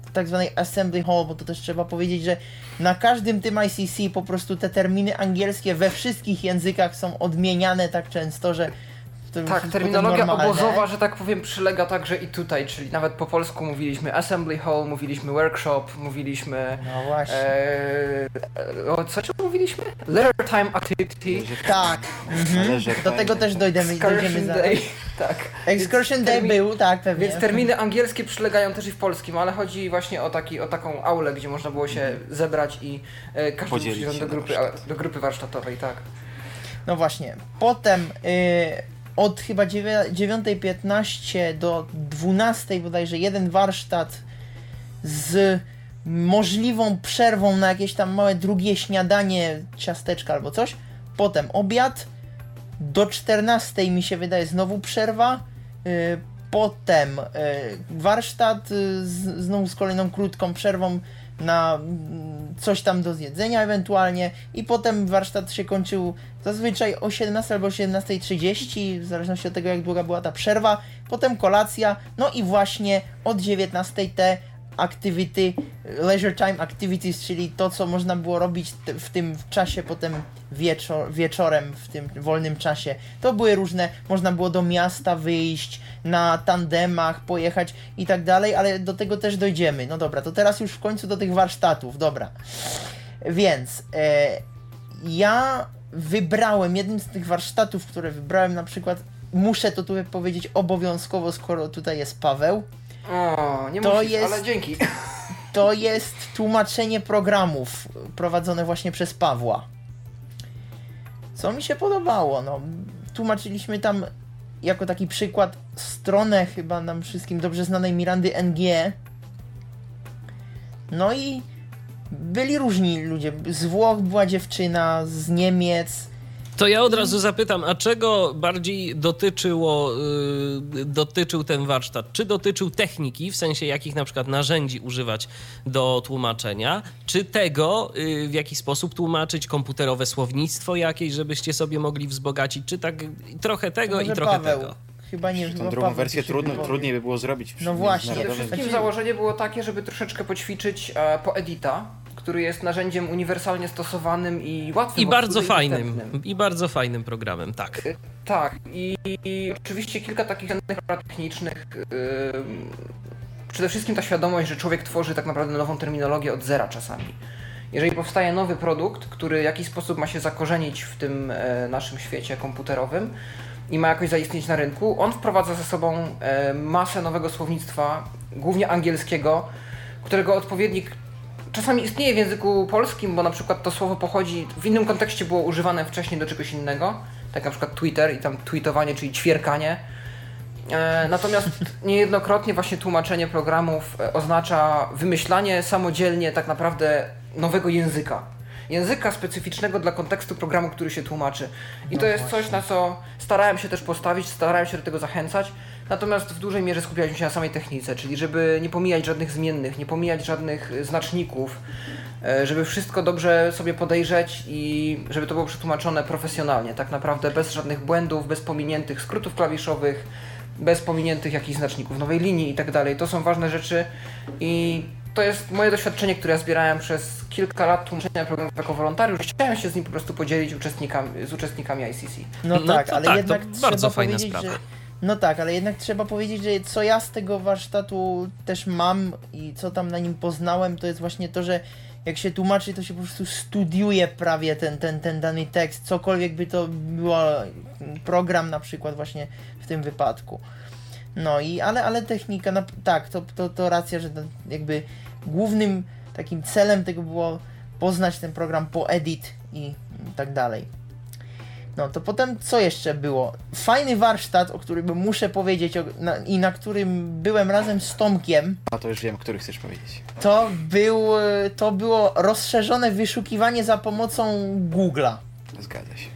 Speaker 6: tak zwanej assembly hall, bo to też trzeba powiedzieć, że na każdym tym I C C po prostu te terminy angielskie we wszystkich językach są odmieniane tak często, że to już
Speaker 4: Tak,
Speaker 6: jest
Speaker 4: terminologia
Speaker 6: potem normalne.
Speaker 4: obozowa, że tak powiem, przylega także i tutaj, czyli nawet po polsku mówiliśmy assembly hall, mówiliśmy workshop, mówiliśmy...
Speaker 6: No właśnie.
Speaker 4: E, o co ci mówiliśmy? Leisure time activity.
Speaker 6: Tak. Mhm. Do tego też dojdziemy, dojdziemy
Speaker 4: Excursion
Speaker 6: zaraz.
Speaker 4: day. Tak.
Speaker 6: Excursion
Speaker 4: Więc
Speaker 6: day
Speaker 4: termi-
Speaker 6: był, tak, pewnie.
Speaker 4: Więc terminy angielskie przylegają też i w polskim, ale chodzi właśnie o, taki, o taką aulę, gdzie można było się zebrać i e, każdy był
Speaker 5: Podzielić
Speaker 4: przyjrzony
Speaker 5: się
Speaker 4: do
Speaker 5: na
Speaker 4: grupy,
Speaker 5: warsztaty.
Speaker 4: a, do grupy warsztatowej, tak.
Speaker 6: No właśnie. Potem y, od chyba dziewiąta piętnaście do dwunastej bodajże jeden warsztat z możliwą przerwą na jakieś tam małe drugie śniadanie, ciasteczka albo coś. Potem obiad. Do czternastej mi się wydaje znowu przerwa. Y, potem y, warsztat y, z, znowu z kolejną krótką przerwą na mm, coś tam do zjedzenia ewentualnie i potem warsztat się kończył zazwyczaj o siedemnastej albo siedemnasta trzydzieści, w zależności od tego jak długa była ta przerwa, potem kolacja, no i właśnie od dziewiętnastej te activity, leisure time activities, czyli to co można było robić t- w tym czasie potem wieczor, wieczorem, w tym wolnym czasie. To były różne, można było do miasta wyjść, na tandemach pojechać i tak dalej, ale do tego też dojdziemy. No dobra, to teraz już w końcu do tych warsztatów, dobra. Więc e, ja wybrałem, jednym z tych warsztatów, które wybrałem na przykład, muszę to tutaj powiedzieć obowiązkowo, skoro tutaj jest Paweł,
Speaker 4: O, nie
Speaker 6: To
Speaker 4: musisz,
Speaker 6: jest-
Speaker 4: ale dzięki.
Speaker 6: to jest tłumaczenie programów prowadzone właśnie przez Pawła. Co mi się podobało, no, tłumaczyliśmy tam jako taki przykład stronę chyba nam wszystkim dobrze znanej Mirandy N G. No i byli różni ludzie, z Włoch była dziewczyna, z Niemiec.
Speaker 3: To ja od razu zapytam, a czego bardziej dotyczyło, yy, dotyczył ten warsztat? Czy dotyczył techniki, w sensie jakich na przykład narzędzi używać do tłumaczenia, czy tego, yy, w jaki sposób tłumaczyć, komputerowe słownictwo jakieś, żebyście sobie mogli wzbogacić, czy tak trochę tego
Speaker 6: Może
Speaker 3: i trochę
Speaker 6: Paweł.
Speaker 3: tego?
Speaker 6: Chyba nie,
Speaker 5: Tą
Speaker 6: chyba
Speaker 5: drugą
Speaker 6: Paweł
Speaker 5: wersję
Speaker 6: coś się
Speaker 5: trudno,
Speaker 6: wypowie.
Speaker 5: trudniej by było zrobić przy
Speaker 6: No właśnie.
Speaker 4: Przede
Speaker 5: międzynarodowym.
Speaker 4: wszystkim
Speaker 6: Znaczy-
Speaker 4: założenie było takie, żeby troszeczkę poćwiczyć e, poedita, który jest narzędziem uniwersalnie stosowanym i łatwym
Speaker 3: I bardzo
Speaker 4: obsłudze
Speaker 3: fajnym,
Speaker 4: dostępnym.
Speaker 3: i bardzo fajnym programem, tak.
Speaker 4: Tak, i, i oczywiście kilka takich innych rad technicznych. Yy, przede wszystkim ta świadomość, że człowiek tworzy tak naprawdę nową terminologię od zera czasami. Jeżeli powstaje nowy produkt, który w jakiś sposób ma się zakorzenić w tym e, naszym świecie komputerowym i ma jakoś zaistnieć na rynku, on wprowadza ze sobą e, masę nowego słownictwa, głównie angielskiego, którego odpowiednik czasami istnieje w języku polskim, bo na przykład to słowo pochodzi, w innym kontekście było używane wcześniej do czegoś innego, tak na przykład Twitter i tam tweetowanie, czyli ćwierkanie. E, natomiast niejednokrotnie właśnie tłumaczenie programów e, oznacza wymyślanie samodzielnie tak naprawdę nowego języka. Języka specyficznego dla kontekstu programu, który się tłumaczy. I to jest coś, na co starałem się też postawić, starałem się do tego zachęcać, natomiast w dużej mierze skupialiśmy się na samej technice, czyli żeby nie pomijać żadnych zmiennych, nie pomijać żadnych e, znaczników, e, żeby wszystko dobrze sobie podejrzeć i żeby to było przetłumaczone profesjonalnie, tak naprawdę bez żadnych błędów, bez pominiętych skrótów klawiszowych, bez pominiętych jakichś znaczników nowej linii i tak dalej. To są ważne rzeczy i to jest moje doświadczenie, które ja zbierałem przez kilka lat tłumaczenia programów jako wolontariusz. Chciałem się z nim po prostu podzielić uczestnikami, z uczestnikami I C C.
Speaker 6: No,
Speaker 3: No
Speaker 6: tak,
Speaker 3: to
Speaker 6: ale
Speaker 3: tak, to
Speaker 6: jednak
Speaker 3: bardzo
Speaker 6: trzeba
Speaker 3: fajna
Speaker 6: powiedzieć,
Speaker 3: sprawa.
Speaker 6: że... No tak, ale jednak trzeba powiedzieć, że co ja z tego warsztatu też mam i co tam na nim poznałem, to jest właśnie to, że jak się tłumaczy, to się po prostu studiuje prawie ten, ten, ten dany tekst, cokolwiek by to było, program na przykład właśnie w tym wypadku. No i, ale, ale technika, no, tak, to, to, to racja, że to jakby głównym takim celem tego było poznać ten program po edit i tak dalej. No to potem co jeszcze było? Fajny warsztat, o którym muszę powiedzieć o, na, i na którym byłem razem z Tomkiem,
Speaker 5: A to już wiem, który chcesz powiedzieć.
Speaker 6: to, był, e, to było rozszerzone wyszukiwanie za pomocą Google'a.
Speaker 5: Zgadza się.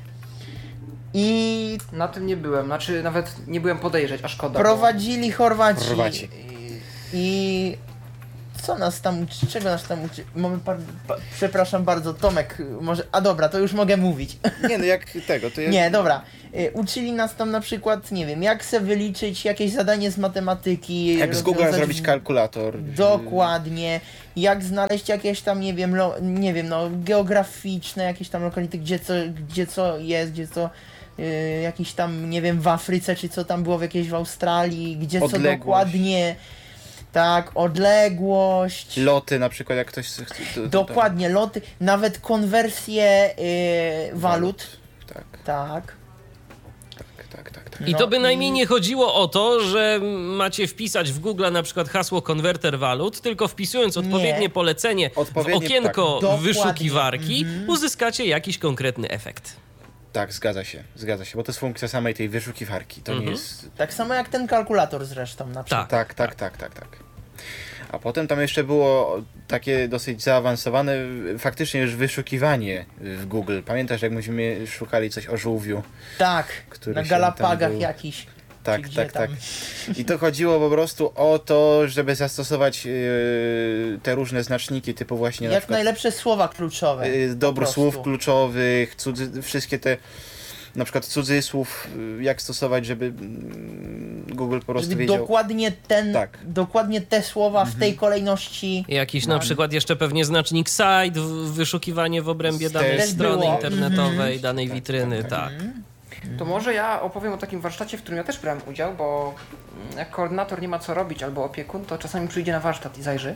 Speaker 6: I
Speaker 4: Na tym nie byłem, znaczy nawet nie byłem podejrzeć, a szkoda. bo-
Speaker 6: prowadzili Chorwaci.
Speaker 5: Chorwaci.
Speaker 6: I, I co nas tam uczy, czego nas tam uczy? Mamy par... pa... Przepraszam bardzo, Tomek, może... A dobra, to już mogę mówić.
Speaker 5: Nie, no jak tego, to ja...
Speaker 6: Nie, dobra. Y, Uczyli nas tam na przykład, nie wiem, jak se wyliczyć jakieś zadanie z matematyki.
Speaker 5: Jak z Google
Speaker 6: rozwiązać-
Speaker 5: zrobić kalkulator.
Speaker 6: Dokładnie. Jak znaleźć jakieś tam, nie wiem, lo, nie wiem, no, geograficzne jakieś tam lokality, gdzie co, gdzie co jest, gdzie co, y, jakiś tam, nie wiem, w Afryce, czy co tam było w jakiejś w Australii, gdzie co
Speaker 5: Odległość.
Speaker 6: dokładnie. Tak, odległość.
Speaker 5: Loty na przykład, jak ktoś chce... to- to-
Speaker 6: Dokładnie, loty, nawet konwersje y, walut.
Speaker 5: Tak,
Speaker 6: Tak.
Speaker 5: tak, tak, tak. tak.
Speaker 3: I
Speaker 6: No
Speaker 3: to bynajmniej
Speaker 6: i-
Speaker 3: nie chodziło o to, że macie wpisać w Google na przykład hasło konwerter walut, tylko wpisując odpowiednie
Speaker 6: Nie.
Speaker 3: polecenie
Speaker 5: Odpowiednie,
Speaker 3: w okienko
Speaker 6: tak. Dokładnie.
Speaker 3: wyszukiwarki, uzyskacie jakiś konkretny efekt.
Speaker 5: Tak, zgadza się, zgadza się, bo to jest funkcja samej tej wyszukiwarki, to
Speaker 3: Mhm.
Speaker 5: nie jest...
Speaker 6: Tak samo jak ten kalkulator zresztą na przykład.
Speaker 3: Tak.
Speaker 5: Tak, tak, tak, tak, tak. A potem tam jeszcze było takie dosyć zaawansowane faktycznie już wyszukiwanie w Google. Pamiętasz, jak myśmy szukali coś o żółwiu?
Speaker 6: Tak,
Speaker 5: Który
Speaker 6: na
Speaker 5: się
Speaker 6: Galapagach
Speaker 5: tam był-
Speaker 6: jakiś.
Speaker 5: Tak,
Speaker 6: Czy gdzie
Speaker 5: tak, tak.
Speaker 6: tam?
Speaker 5: I to chodziło po prostu o to, żeby zastosować yy, te różne znaczniki, typu właśnie na
Speaker 6: Jak
Speaker 5: przykład
Speaker 6: najlepsze słowa kluczowe.
Speaker 5: yy,
Speaker 6: po
Speaker 5: dobro
Speaker 6: prostu.
Speaker 5: słów kluczowych, cudzy, wszystkie te na przykład cudzysłów, yy, jak stosować, żeby yy, Google po prostu
Speaker 6: Żeby
Speaker 5: wiedział.
Speaker 6: dokładnie ten,
Speaker 5: Tak.
Speaker 6: dokładnie te słowa w tej kolejności.
Speaker 3: Jakiś na przykład jeszcze pewnie znacznik site, w- wyszukiwanie w obrębie
Speaker 5: Też
Speaker 3: danej strony
Speaker 6: było.
Speaker 3: internetowej, danej witryny,
Speaker 5: tak,
Speaker 3: tak.
Speaker 4: To może ja opowiem o takim warsztacie, w którym ja też brałem udział, bo mm, jak koordynator nie ma co robić albo opiekun, to czasami przyjdzie na warsztat i zajrzy.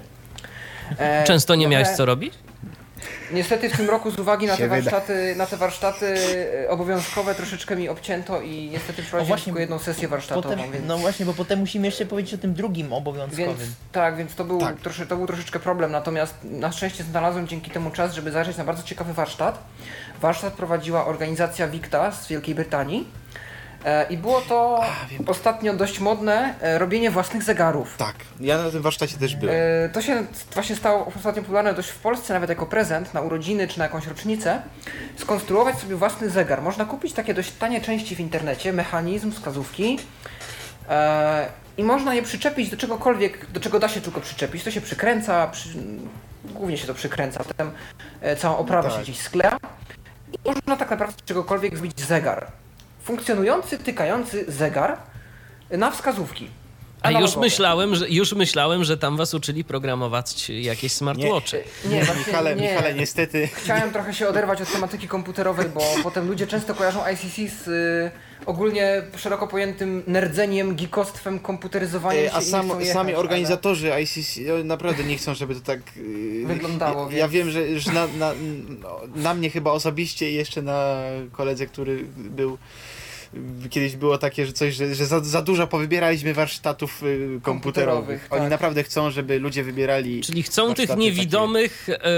Speaker 4: E,
Speaker 3: Często nie miałeś
Speaker 4: trochę-
Speaker 3: co robić?
Speaker 4: Niestety w tym roku z uwagi na
Speaker 5: Się
Speaker 4: te
Speaker 5: wyda.
Speaker 4: warsztaty, na te warsztaty e, obowiązkowe troszeczkę mi obcięto i niestety prowadziłem
Speaker 6: właśnie,
Speaker 4: tylko jedną sesję warsztatową,
Speaker 6: Potem,
Speaker 4: więc...
Speaker 6: no właśnie, bo potem musimy jeszcze powiedzieć o tym drugim obowiązkowym.
Speaker 4: Więc tak, więc to był,
Speaker 5: Tak.
Speaker 4: trosze, to był troszeczkę problem, natomiast na szczęście znalazłem dzięki temu czas, żeby zajrzeć na bardzo ciekawy warsztat. Warsztat prowadziła organizacja Victa z Wielkiej Brytanii e, i było to ostatnio dość modne e, robienie własnych zegarów.
Speaker 5: Tak, ja na tym warsztacie też byłem.
Speaker 4: E, to się właśnie stało ostatnio popularne dość w Polsce, nawet jako prezent na urodziny czy na jakąś rocznicę, skonstruować sobie własny zegar. Można kupić takie dość tanie części w internecie, mechanizm, wskazówki. E, I można je przyczepić do czegokolwiek, do czego da się tylko przyczepić. To się przykręca, przy, głównie się to przykręca, potem e, całą oprawę
Speaker 5: Tak.
Speaker 4: się gdzieś skleja. I można tak naprawdę z czegokolwiek zrobić zegar. Funkcjonujący, tykający zegar na wskazówki.
Speaker 3: A już
Speaker 4: analogowe.
Speaker 3: myślałem, że, już myślałem, że tam was uczyli programować jakieś smartwatche.
Speaker 4: Nie, właśnie
Speaker 5: Michale,
Speaker 4: nie.
Speaker 5: Michale, niestety...
Speaker 4: Chciałem trochę się oderwać od tematyki komputerowej, bo potem ludzie często kojarzą I C C z y, ogólnie szeroko pojętym nerdzeniem, geekostwem, komputeryzowaniem się
Speaker 5: E, A
Speaker 4: i nie
Speaker 5: sam,
Speaker 4: chcą jechać,
Speaker 5: sami
Speaker 4: ale-
Speaker 5: organizatorzy I C C e, naprawdę nie chcą, żeby to tak e,
Speaker 4: Wyglądało,
Speaker 5: Ja,
Speaker 4: więc-
Speaker 5: ja wiem, że, że na, na, no, na mnie chyba osobiście i jeszcze na koledze, który był. Kiedyś było takie, że coś, że, że za, za dużo powybieraliśmy warsztatów y, komputerowych.
Speaker 4: Komputerowych,
Speaker 5: Oni
Speaker 4: tak.
Speaker 5: naprawdę chcą, żeby ludzie wybierali.
Speaker 3: Czyli chcą tych
Speaker 5: warsztaty
Speaker 3: niewidomych, e,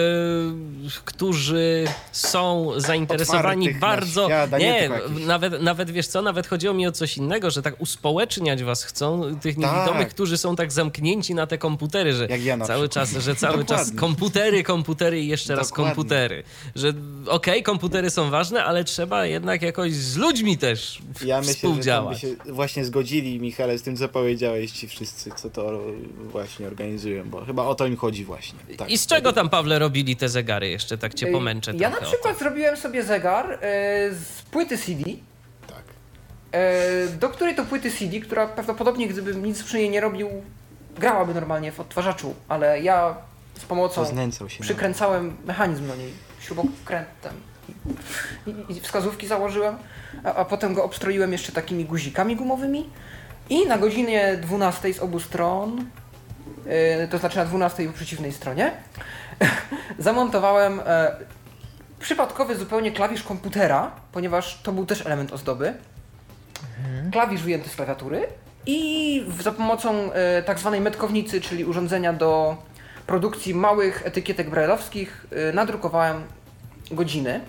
Speaker 3: którzy są zainteresowani
Speaker 5: Otwartych na
Speaker 3: bardzo.
Speaker 5: świat, a nie
Speaker 3: Nie,
Speaker 5: tylko jakiś-
Speaker 3: nawet, nawet wiesz co, nawet chodziło mi o coś innego, że tak uspołeczniać was chcą, tych
Speaker 5: Tak.
Speaker 3: niewidomych, którzy są tak zamknięci na te komputery, że
Speaker 5: Jak ja na
Speaker 3: cały
Speaker 5: przykład.
Speaker 3: czas, że cały czas
Speaker 5: Dokładnie.
Speaker 3: komputery, komputery i jeszcze raz
Speaker 5: Dokładnie.
Speaker 3: komputery. Że okej, komputery są ważne, ale trzeba jednak jakoś z ludźmi też w-
Speaker 5: Ja myślę, że tam by
Speaker 3: współdziałać.
Speaker 5: się właśnie zgodzili, Michale, z tym, co powiedziałeś, ci wszyscy, co to właśnie organizują, bo chyba o to im chodzi właśnie. Tak.
Speaker 3: I z czego tam, Pawle, robili te zegary? Jeszcze tak cię pomęczę
Speaker 4: Ja na
Speaker 3: trochę o
Speaker 4: przykład zrobiłem sobie zegar y, z płyty C D,
Speaker 5: Tak.
Speaker 4: y, do której to płyty C D, która prawdopodobnie gdybym nic przy niej nie robił, grałaby normalnie w odtwarzaczu, ale ja z pomocą
Speaker 5: Poznęcał się.
Speaker 4: przykręcałem mechanizm do niej śrubokrętem i, i wskazówki założyłem, a, a potem go obstroiłem jeszcze takimi guzikami gumowymi i na godzinie dwunastej z obu stron, yy, to znaczy na dwunastej po przeciwnej stronie, zamontowałem e, przypadkowy zupełnie klawisz komputera, ponieważ to był też element ozdoby. Klawisz wyjęty z klawiatury i w, za pomocą e, tak zwanej metkownicy, czyli urządzenia do produkcji małych etykietek brajlowskich, e, nadrukowałem godziny.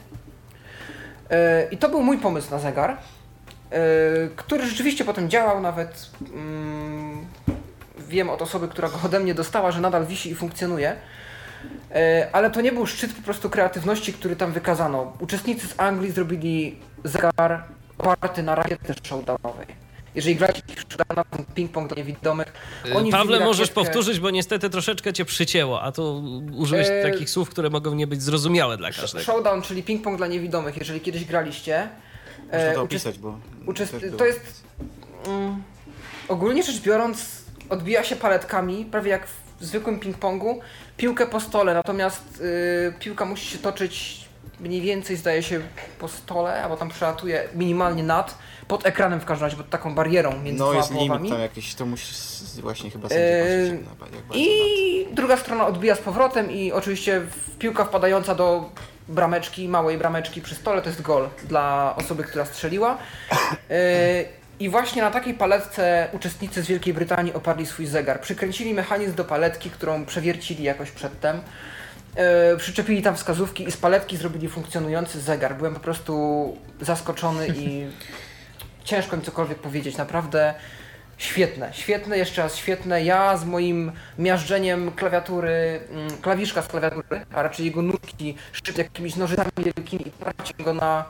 Speaker 4: E, I to był mój pomysł na zegar, e, który rzeczywiście potem działał, nawet mm, wiem od osoby, która go ode mnie dostała, że nadal wisi i funkcjonuje. E, ale to nie był szczyt po prostu kreatywności, który tam wykazano. Uczestnicy z Anglii zrobili zegar oparty na rakiecie showdownowej. Jeżeli gracie na ping-pong dla niewidomych, oni
Speaker 3: Pawle,
Speaker 4: wbili
Speaker 3: możesz
Speaker 4: rakietkę-
Speaker 3: powtórzyć, bo niestety troszeczkę cię przycięło, a tu użyłeś
Speaker 4: E,
Speaker 3: takich słów, które mogą nie być zrozumiałe dla każdego.
Speaker 4: Showdown, czyli ping-pong dla niewidomych, jeżeli kiedyś graliście.
Speaker 5: Można
Speaker 4: e,
Speaker 5: to
Speaker 4: uczest-
Speaker 5: opisać, bo...
Speaker 4: uczest-
Speaker 5: też było.
Speaker 4: to jest... Mm, ogólnie rzecz biorąc, odbija się paletkami, prawie jak w zwykłym ping-pongu, piłkę po stole, natomiast y, piłka musi się toczyć mniej więcej, zdaje się, po stole, albo tam przelatuje minimalnie nad, pod ekranem w każdym razie, pod taką barierą między
Speaker 5: No
Speaker 4: dwoma
Speaker 5: jest limit
Speaker 4: połowami.
Speaker 5: tam jakiś, to musisz s- właśnie chyba sędzia
Speaker 4: Eee,
Speaker 5: patrzeć, jak, na- jak bardzo
Speaker 4: I druga strona odbija z powrotem i oczywiście w- piłka wpadająca do brameczki, małej brameczki przy stole to jest gol dla osoby, która strzeliła. Yy, I właśnie na takiej paletce uczestnicy z Wielkiej Brytanii oparli swój zegar. Przykręcili mechanizm do paletki, którą przewiercili jakoś przedtem. Yy, przyczepili tam wskazówki i z paletki zrobili funkcjonujący zegar. Byłem po prostu zaskoczony i ciężko mi cokolwiek powiedzieć. Naprawdę świetne, świetne, jeszcze raz świetne. Ja z moim miażdżeniem klawiatury, mm, klawiszka z klawiatury, a raczej jego nóżki szyte jakimiś nożycami wielkimi i parciem go na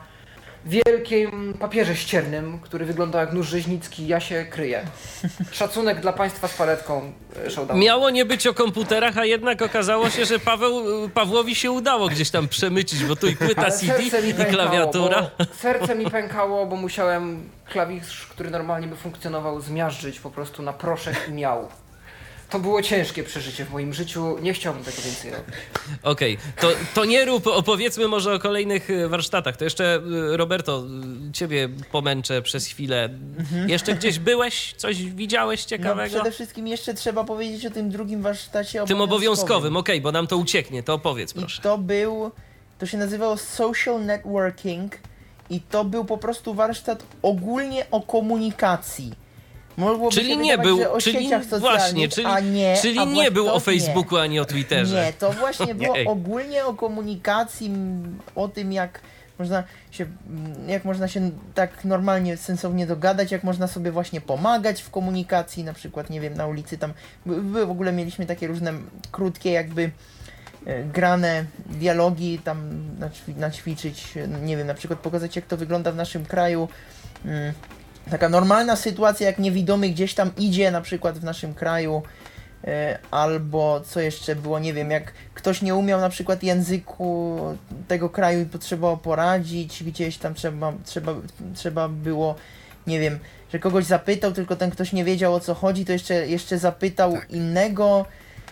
Speaker 4: wielkim papierze ściernym, który wygląda jak nóż rzeźnicki, ja się kryję. Szacunek dla państwa z paletką e, Showdown.
Speaker 3: Miało nie być o komputerach, a jednak okazało się, że Paweł, Pawłowi się udało gdzieś tam przemycić, bo tu i płyta
Speaker 4: Ale
Speaker 3: C D,
Speaker 4: serce mi
Speaker 3: i
Speaker 4: pękało,
Speaker 3: klawiatura.
Speaker 4: bo serce mi pękało, bo musiałem klawisz, który normalnie by funkcjonował, zmiażdżyć po prostu na proszek i miał. To było ciężkie przeżycie w moim życiu, nie chciałbym tego więcej robić.
Speaker 3: Okej, to, to nie rób, opowiedzmy może o kolejnych y, warsztatach. To jeszcze, y, Roberto, y, ciebie pomęczę przez chwilę. Jeszcze gdzieś byłeś? Coś widziałeś
Speaker 6: No,
Speaker 3: ciekawego?
Speaker 6: przede wszystkim jeszcze trzeba powiedzieć o tym drugim warsztacie
Speaker 3: Tym obowiązkowym, okej, bo nam to ucieknie, to opowiedz
Speaker 6: I
Speaker 3: proszę.
Speaker 6: to był, to się nazywało Social Networking i to był po prostu warsztat ogólnie o komunikacji. Mogłoby
Speaker 3: Czyli
Speaker 6: się
Speaker 3: nie
Speaker 6: wydawać,
Speaker 3: był,
Speaker 6: że o
Speaker 3: czyli
Speaker 6: sieciach socjalnych,
Speaker 3: właśnie, czyli,
Speaker 6: a nie,
Speaker 3: czyli
Speaker 6: a
Speaker 3: nie był o
Speaker 6: właśnie
Speaker 3: Facebooku ani o Twitterze.
Speaker 6: Nie, to właśnie było
Speaker 3: Ojej.
Speaker 6: ogólnie o komunikacji, m, o tym jak można się, m, jak można się tak normalnie, sensownie dogadać, jak można sobie właśnie pomagać w komunikacji, na przykład, nie wiem, na ulicy tam, by, by w ogóle mieliśmy takie różne krótkie jakby e, grane dialogi tam naćwi- naćwiczyć, e, nie wiem, na przykład pokazać jak to wygląda w naszym kraju. Mm, Taka normalna sytuacja, jak niewidomy gdzieś tam idzie, na przykład w naszym kraju, e, albo co jeszcze było, nie wiem, jak ktoś nie umiał na przykład języku tego kraju i potrzebował poradzić, gdzieś tam trzeba, trzeba, trzeba było, nie wiem, że kogoś zapytał, tylko ten ktoś nie wiedział o co chodzi, to jeszcze, jeszcze zapytał innego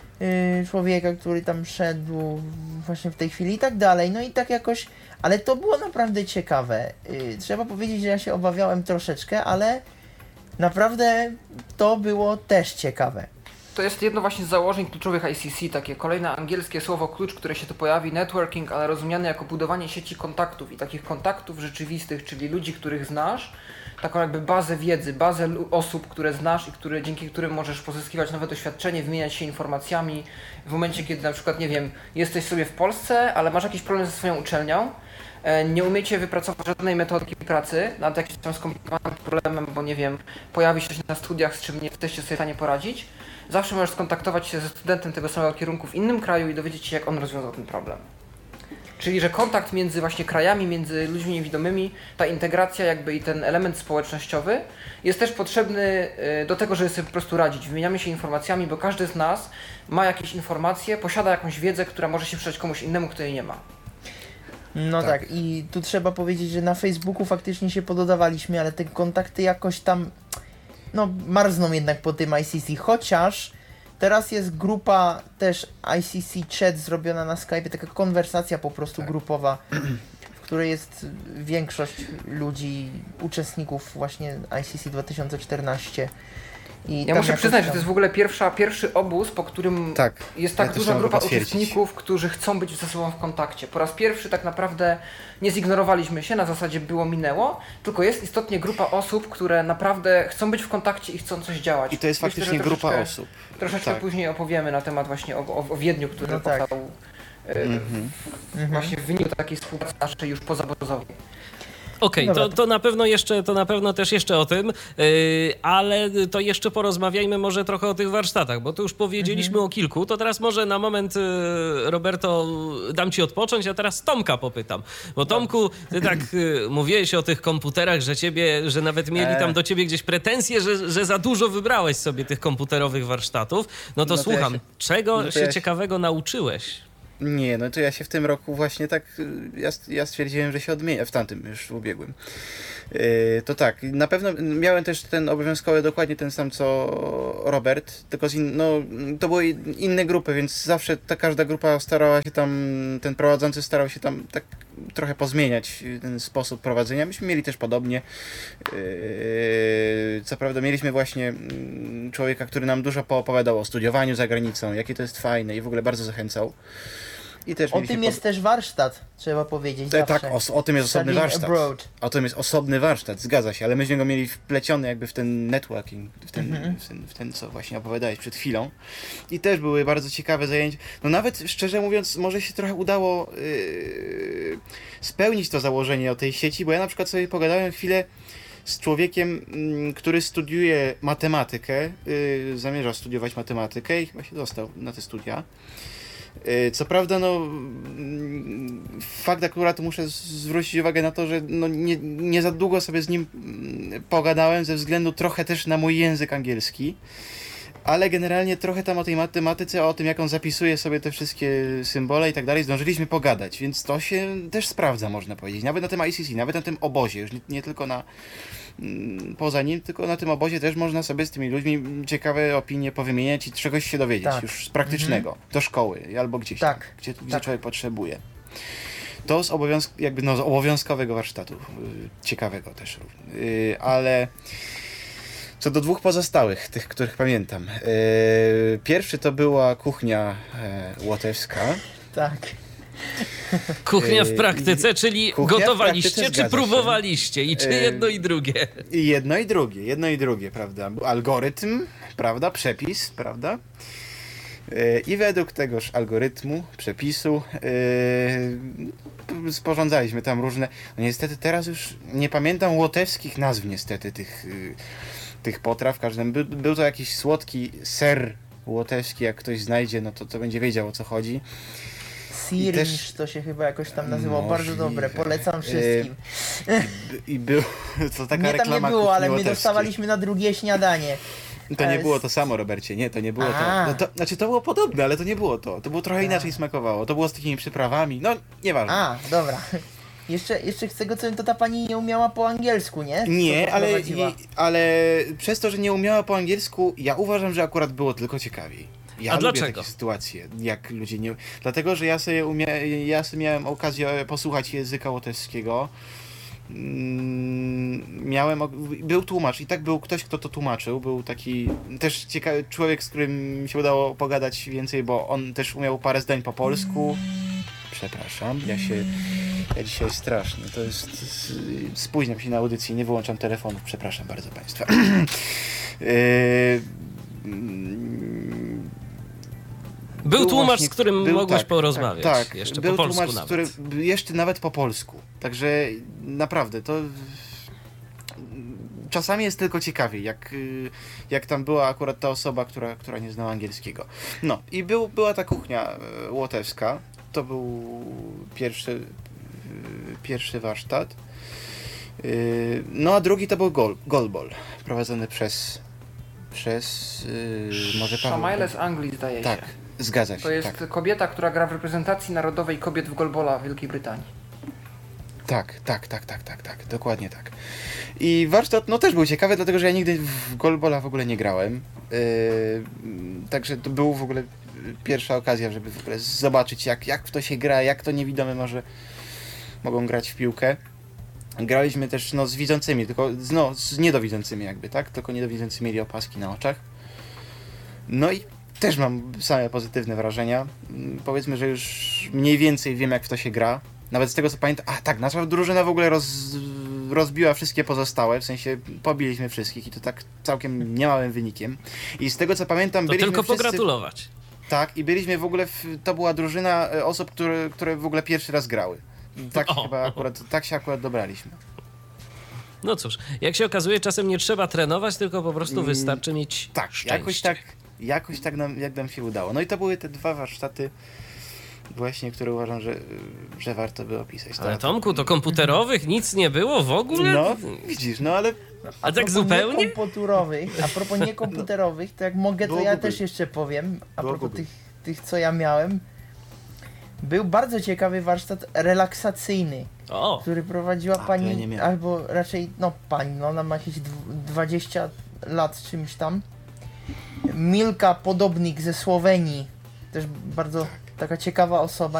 Speaker 6: y, człowieka, który tam szedł właśnie w tej chwili i tak dalej, no i tak jakoś, ale to było naprawdę ciekawe. Y, trzeba powiedzieć, że ja się obawiałem troszeczkę, ale naprawdę to było też ciekawe.
Speaker 4: To jest jedno właśnie z założeń kluczowych I C C, takie kolejne angielskie słowo klucz, które się tu pojawi, networking, ale rozumiane jako budowanie sieci kontaktów i takich kontaktów rzeczywistych, czyli ludzi, których znasz, taką jakby bazę wiedzy, bazę lu- osób, które znasz i które, dzięki którym możesz pozyskiwać nowe doświadczenie, wymieniać się informacjami w momencie, kiedy na przykład, nie wiem, jesteś sobie w Polsce, ale masz jakiś problem ze swoją uczelnią, e, nie umiecie wypracować żadnej metodiki pracy nad jakimś tam skomplikowanym problemem, bo nie wiem, pojawi się coś na studiach, z czym nie jesteście sobie w stanie poradzić, zawsze możesz skontaktować się ze studentem tego samego kierunku w innym kraju i dowiedzieć się, jak on rozwiązał ten problem. Czyli, że kontakt między właśnie krajami, między ludźmi niewidomymi, ta integracja jakby i ten element społecznościowy jest też potrzebny y, do tego, żeby sobie po prostu radzić. Wymieniamy się informacjami, bo każdy z nas ma jakieś informacje, posiada jakąś wiedzę, która może się przydać komuś innemu, kto jej nie ma.
Speaker 6: No tak. i tu trzeba powiedzieć, że na Facebooku faktycznie się pododawaliśmy, ale te kontakty jakoś tam, no marzną jednak po tym I C C, chociaż teraz jest grupa też I C C Chat zrobiona na Skype, taka konwersacja po prostu grupowa, w której jest większość ludzi, uczestników właśnie I C C dwa tysiące czternaście. I
Speaker 4: Ja
Speaker 6: tam
Speaker 4: muszę
Speaker 6: jakoś
Speaker 4: przyznać,
Speaker 6: tam-
Speaker 4: że to jest w ogóle pierwsza, pierwszy obóz, po którym
Speaker 5: Tak,
Speaker 4: jest
Speaker 5: ja
Speaker 4: tak
Speaker 5: też
Speaker 4: duża
Speaker 5: mogę
Speaker 4: grupa
Speaker 5: potwierdzić.
Speaker 4: uczestników, którzy chcą być ze sobą w kontakcie. Po raz pierwszy tak naprawdę nie zignorowaliśmy się, na zasadzie było, minęło, tylko jest istotnie grupa osób, które naprawdę chcą być w kontakcie i chcą coś działać.
Speaker 5: I to jest
Speaker 4: Myślę, że
Speaker 5: faktycznie grupa
Speaker 4: troszeczkę-
Speaker 5: osób.
Speaker 4: Troszeczkę
Speaker 5: Tak.
Speaker 4: później opowiemy na temat właśnie o, o, o Wiedniu, który
Speaker 6: No tak.
Speaker 4: powstał e,
Speaker 5: Mhm.
Speaker 4: właśnie w wyniku takiej współpracy naszej już pozawodowej.
Speaker 3: Okej,
Speaker 6: Dobra,
Speaker 3: to, to na pewno jeszcze, to na pewno też jeszcze o tym, yy, ale to jeszcze porozmawiajmy może trochę o tych warsztatach, bo tu już powiedzieliśmy
Speaker 6: Mhm.
Speaker 3: o kilku, to teraz może na moment, yy, Roberto, dam ci odpocząć, a teraz Tomka popytam. Bo Tomku, ty tak yy, mówiłeś o tych komputerach, że ciebie, że nawet mieli tam do ciebie gdzieś pretensje, że, że za dużo wybrałeś sobie tych komputerowych warsztatów. No to
Speaker 5: No to
Speaker 3: słucham,
Speaker 5: ja się-
Speaker 3: czego
Speaker 5: no to
Speaker 3: się
Speaker 5: ja się-
Speaker 3: ciekawego nauczyłeś?
Speaker 5: Nie, no to ja się w tym roku właśnie tak, y, ja, ja stwierdziłem, że się odmienię, w tamtym już w ubiegłym. Yy, to tak, na pewno miałem też ten obowiązkowy dokładnie ten sam co Robert, tylko z in, no, to były inne grupy, więc zawsze ta każda grupa starała się tam, ten prowadzący starał się tam tak trochę pozmieniać ten sposób prowadzenia. Myśmy mieli też podobnie. Yy, co prawda mieliśmy właśnie mm, człowieka, który nam dużo poopowiadał o studiowaniu za granicą, jakie to jest fajne i w ogóle bardzo zachęcał. I też
Speaker 6: O
Speaker 5: mieliśmy
Speaker 6: tym
Speaker 5: po-
Speaker 6: jest też warsztat, trzeba powiedzieć.
Speaker 5: E,
Speaker 6: zawsze.
Speaker 5: Tak, o, o tym jest osobny
Speaker 6: Studying
Speaker 5: warsztat.
Speaker 6: abroad.
Speaker 5: O tym jest osobny warsztat, zgadza się, ale myśmy go mieli wpleciony jakby w ten networking, w ten,
Speaker 6: Mhm.
Speaker 5: w ten, w ten co właśnie opowiadałeś przed chwilą. I też były bardzo ciekawe zajęcia. No nawet szczerze mówiąc, może się trochę udało yy, spełnić to założenie o tej sieci, bo ja na przykład sobie pogadałem chwilę z człowiekiem, mm, który studiuje matematykę, yy, zamierza studiować matematykę i chyba się dostał na te studia. Yy, Co prawda, no mm, fakt akurat muszę z- zwrócić uwagę na to, że no, nie, nie za długo sobie z nim mm, pogadałem ze względu trochę też na mój język angielski, ale generalnie trochę tam o tej matematyce, o tym jak on zapisuje sobie te wszystkie symbole i tak dalej, zdążyliśmy pogadać, więc to się też sprawdza, można powiedzieć. Nawet na tym I C C, nawet na tym obozie, już nie, nie tylko na mm, poza nim, tylko na tym obozie też można sobie z tymi ludźmi ciekawe opinie powymieniać i czegoś się dowiedzieć,
Speaker 6: Tak.
Speaker 5: już z praktycznego, do szkoły albo gdzieś
Speaker 6: Tak.
Speaker 5: tam, gdzie, gdzie
Speaker 6: Tak.
Speaker 5: człowiek potrzebuje. To z, obowiązk- jakby, no, z obowiązkowego warsztatu, y, ciekawego też, y, ale co do dwóch pozostałych, tych, których pamiętam. y, pierwszy to była kuchnia e, łotewska.
Speaker 6: Tak.
Speaker 3: Kuchnia w
Speaker 5: Yy,
Speaker 3: praktyce, czyli
Speaker 5: kuchnia w
Speaker 3: gotowaliście,
Speaker 5: praktyce,
Speaker 3: czy
Speaker 5: zgadza się.
Speaker 3: próbowaliście i czy
Speaker 5: Yy,
Speaker 3: jedno i drugie?
Speaker 5: I jedno i drugie, jedno i drugie, prawda? Algorytm, prawda? Przepis, prawda? Yy, I według tegoż algorytmu, przepisu yy, sporządzaliśmy tam różne... No niestety teraz już nie pamiętam łotewskich nazw niestety tych, yy, tych potraw. W każdym by, był to jakiś słodki ser łotewski, jak ktoś znajdzie, no to, to będzie wiedział o co chodzi.
Speaker 6: Sirnisz
Speaker 5: też-
Speaker 6: to się chyba jakoś tam nazywało. Bardzo
Speaker 5: Możliwe.
Speaker 6: dobre, polecam
Speaker 5: E,
Speaker 6: wszystkim.
Speaker 5: I był to taka
Speaker 6: Mnie tam
Speaker 5: reklama
Speaker 6: nie było,
Speaker 5: kuchni
Speaker 6: ale my
Speaker 5: łotewskiej.
Speaker 6: dostawaliśmy na drugie śniadanie.
Speaker 5: To nie
Speaker 6: Ale
Speaker 5: było
Speaker 6: s-
Speaker 5: to samo, Robercie, nie, to nie było
Speaker 6: A.
Speaker 5: to. No to. Znaczy to było podobne, ale to nie było to. To było trochę inaczej smakowało. To było z takimi przyprawami. No, nieważne.
Speaker 6: A, dobra. Jeszcze, jeszcze z tego co wiem, to ta pani nie umiała po angielsku, nie? Co
Speaker 5: Nie, ale,
Speaker 6: poprowadziła.
Speaker 5: i, ale przez to, że nie umiała po angielsku, ja uważam, że akurat było tylko ciekawiej. Ja
Speaker 3: A
Speaker 5: lubię
Speaker 3: dlaczego?
Speaker 5: takie sytuacje, jak ludzie nie... Dlatego, że ja sobie, umia... ja sobie miałem okazję posłuchać języka łotewskiego. Mm, Miałem... ok- Był tłumacz i tak był ktoś, kto to tłumaczył. Był taki też ciekawy człowiek, z którym mi się udało pogadać więcej, bo on też umiał parę zdań po polsku. Przepraszam, ja się... Ja dzisiaj strasznie, to jest... Spóźniam się na audycję, nie wyłączam telefonów, przepraszam bardzo Państwa. Yy, mm,
Speaker 3: Był tłumacz,
Speaker 5: właśnie-
Speaker 3: z którym
Speaker 5: był-
Speaker 3: mogłeś
Speaker 5: tak,
Speaker 3: porozmawiać.
Speaker 5: Tak, tak.
Speaker 3: Jeszcze
Speaker 5: był
Speaker 3: po polsku
Speaker 5: tłumacz,
Speaker 3: nawet.
Speaker 5: który jeszcze nawet po polsku. Także naprawdę to czasami jest tylko ciekawiej, jak, y, jak tam była akurat ta osoba, która, która nie znała angielskiego. No i był, była ta kuchnia y, łotewska. To był pierwszy, y, pierwszy warsztat. Y, No a drugi to był gol, golbol, prowadzony przez przez y, może Paweł.
Speaker 4: Szamajle z Anglii, zdaje
Speaker 5: Tak,
Speaker 4: się.
Speaker 5: zgadza się.
Speaker 4: To jest
Speaker 5: tak.
Speaker 4: kobieta, która gra w reprezentacji narodowej kobiet w golbola w Wielkiej Brytanii.
Speaker 5: Tak, tak, tak, tak, tak, tak, dokładnie tak. I warsztat, no też był ciekawy, dlatego że ja nigdy w golbola w ogóle nie grałem. Yy, także to był w ogóle pierwsza okazja, żeby w ogóle zobaczyć, jak, jak w to się gra, jak to niewidome może mogą grać w piłkę. Graliśmy też no, z widzącymi, tylko no, z niedowidzącymi jakby, tak? Tylko niedowidzący mieli opaski na oczach. No i też mam same pozytywne wrażenia. Mm, Powiedzmy, że już mniej więcej wiem, jak w to się gra. Nawet z tego co pamiętam, a tak, nasza drużyna w ogóle roz, rozbiła wszystkie pozostałe, w sensie pobiliśmy wszystkich i to tak całkiem niemałym wynikiem. I z tego co pamiętam,
Speaker 3: To
Speaker 5: byliśmy
Speaker 3: tylko
Speaker 5: wszyscy...
Speaker 3: pogratulować.
Speaker 5: Tak, i byliśmy w ogóle, w, to była drużyna e, osób, które, które w ogóle pierwszy raz grały. Tak,
Speaker 3: O.
Speaker 5: chyba akurat, tak się akurat dobraliśmy.
Speaker 3: No cóż, jak się okazuje, czasem nie trzeba trenować, tylko po prostu wystarczy mieć
Speaker 5: Tak,
Speaker 3: szczęście.
Speaker 5: jakoś tak, jakoś tak nam, jak nam się udało. No i to były te dwa warsztaty właśnie, które uważam, że, że warto by opisać.
Speaker 3: Ale
Speaker 5: Tak.
Speaker 3: Tomku, to komputerowych nic nie było w ogóle?
Speaker 5: No, widzisz, no ale
Speaker 3: A tak
Speaker 6: propos
Speaker 3: zupełnie?
Speaker 6: Niekomputerowych, a propos niekomputerowych, to jak mogę, to
Speaker 5: Było
Speaker 6: ja
Speaker 5: Google.
Speaker 6: też jeszcze powiem, a
Speaker 5: Było
Speaker 6: propos
Speaker 5: Google.
Speaker 6: tych, tych, co ja miałem. Był bardzo ciekawy warsztat relaksacyjny,
Speaker 3: O,
Speaker 6: który prowadziła
Speaker 5: A, to
Speaker 6: pani,
Speaker 5: ja nie miałem.
Speaker 6: albo raczej, no pani, no ona ma jakieś dw- dwadzieścia lat czymś tam. Milka Podobnik ze Słowenii, też bardzo taka ciekawa osoba.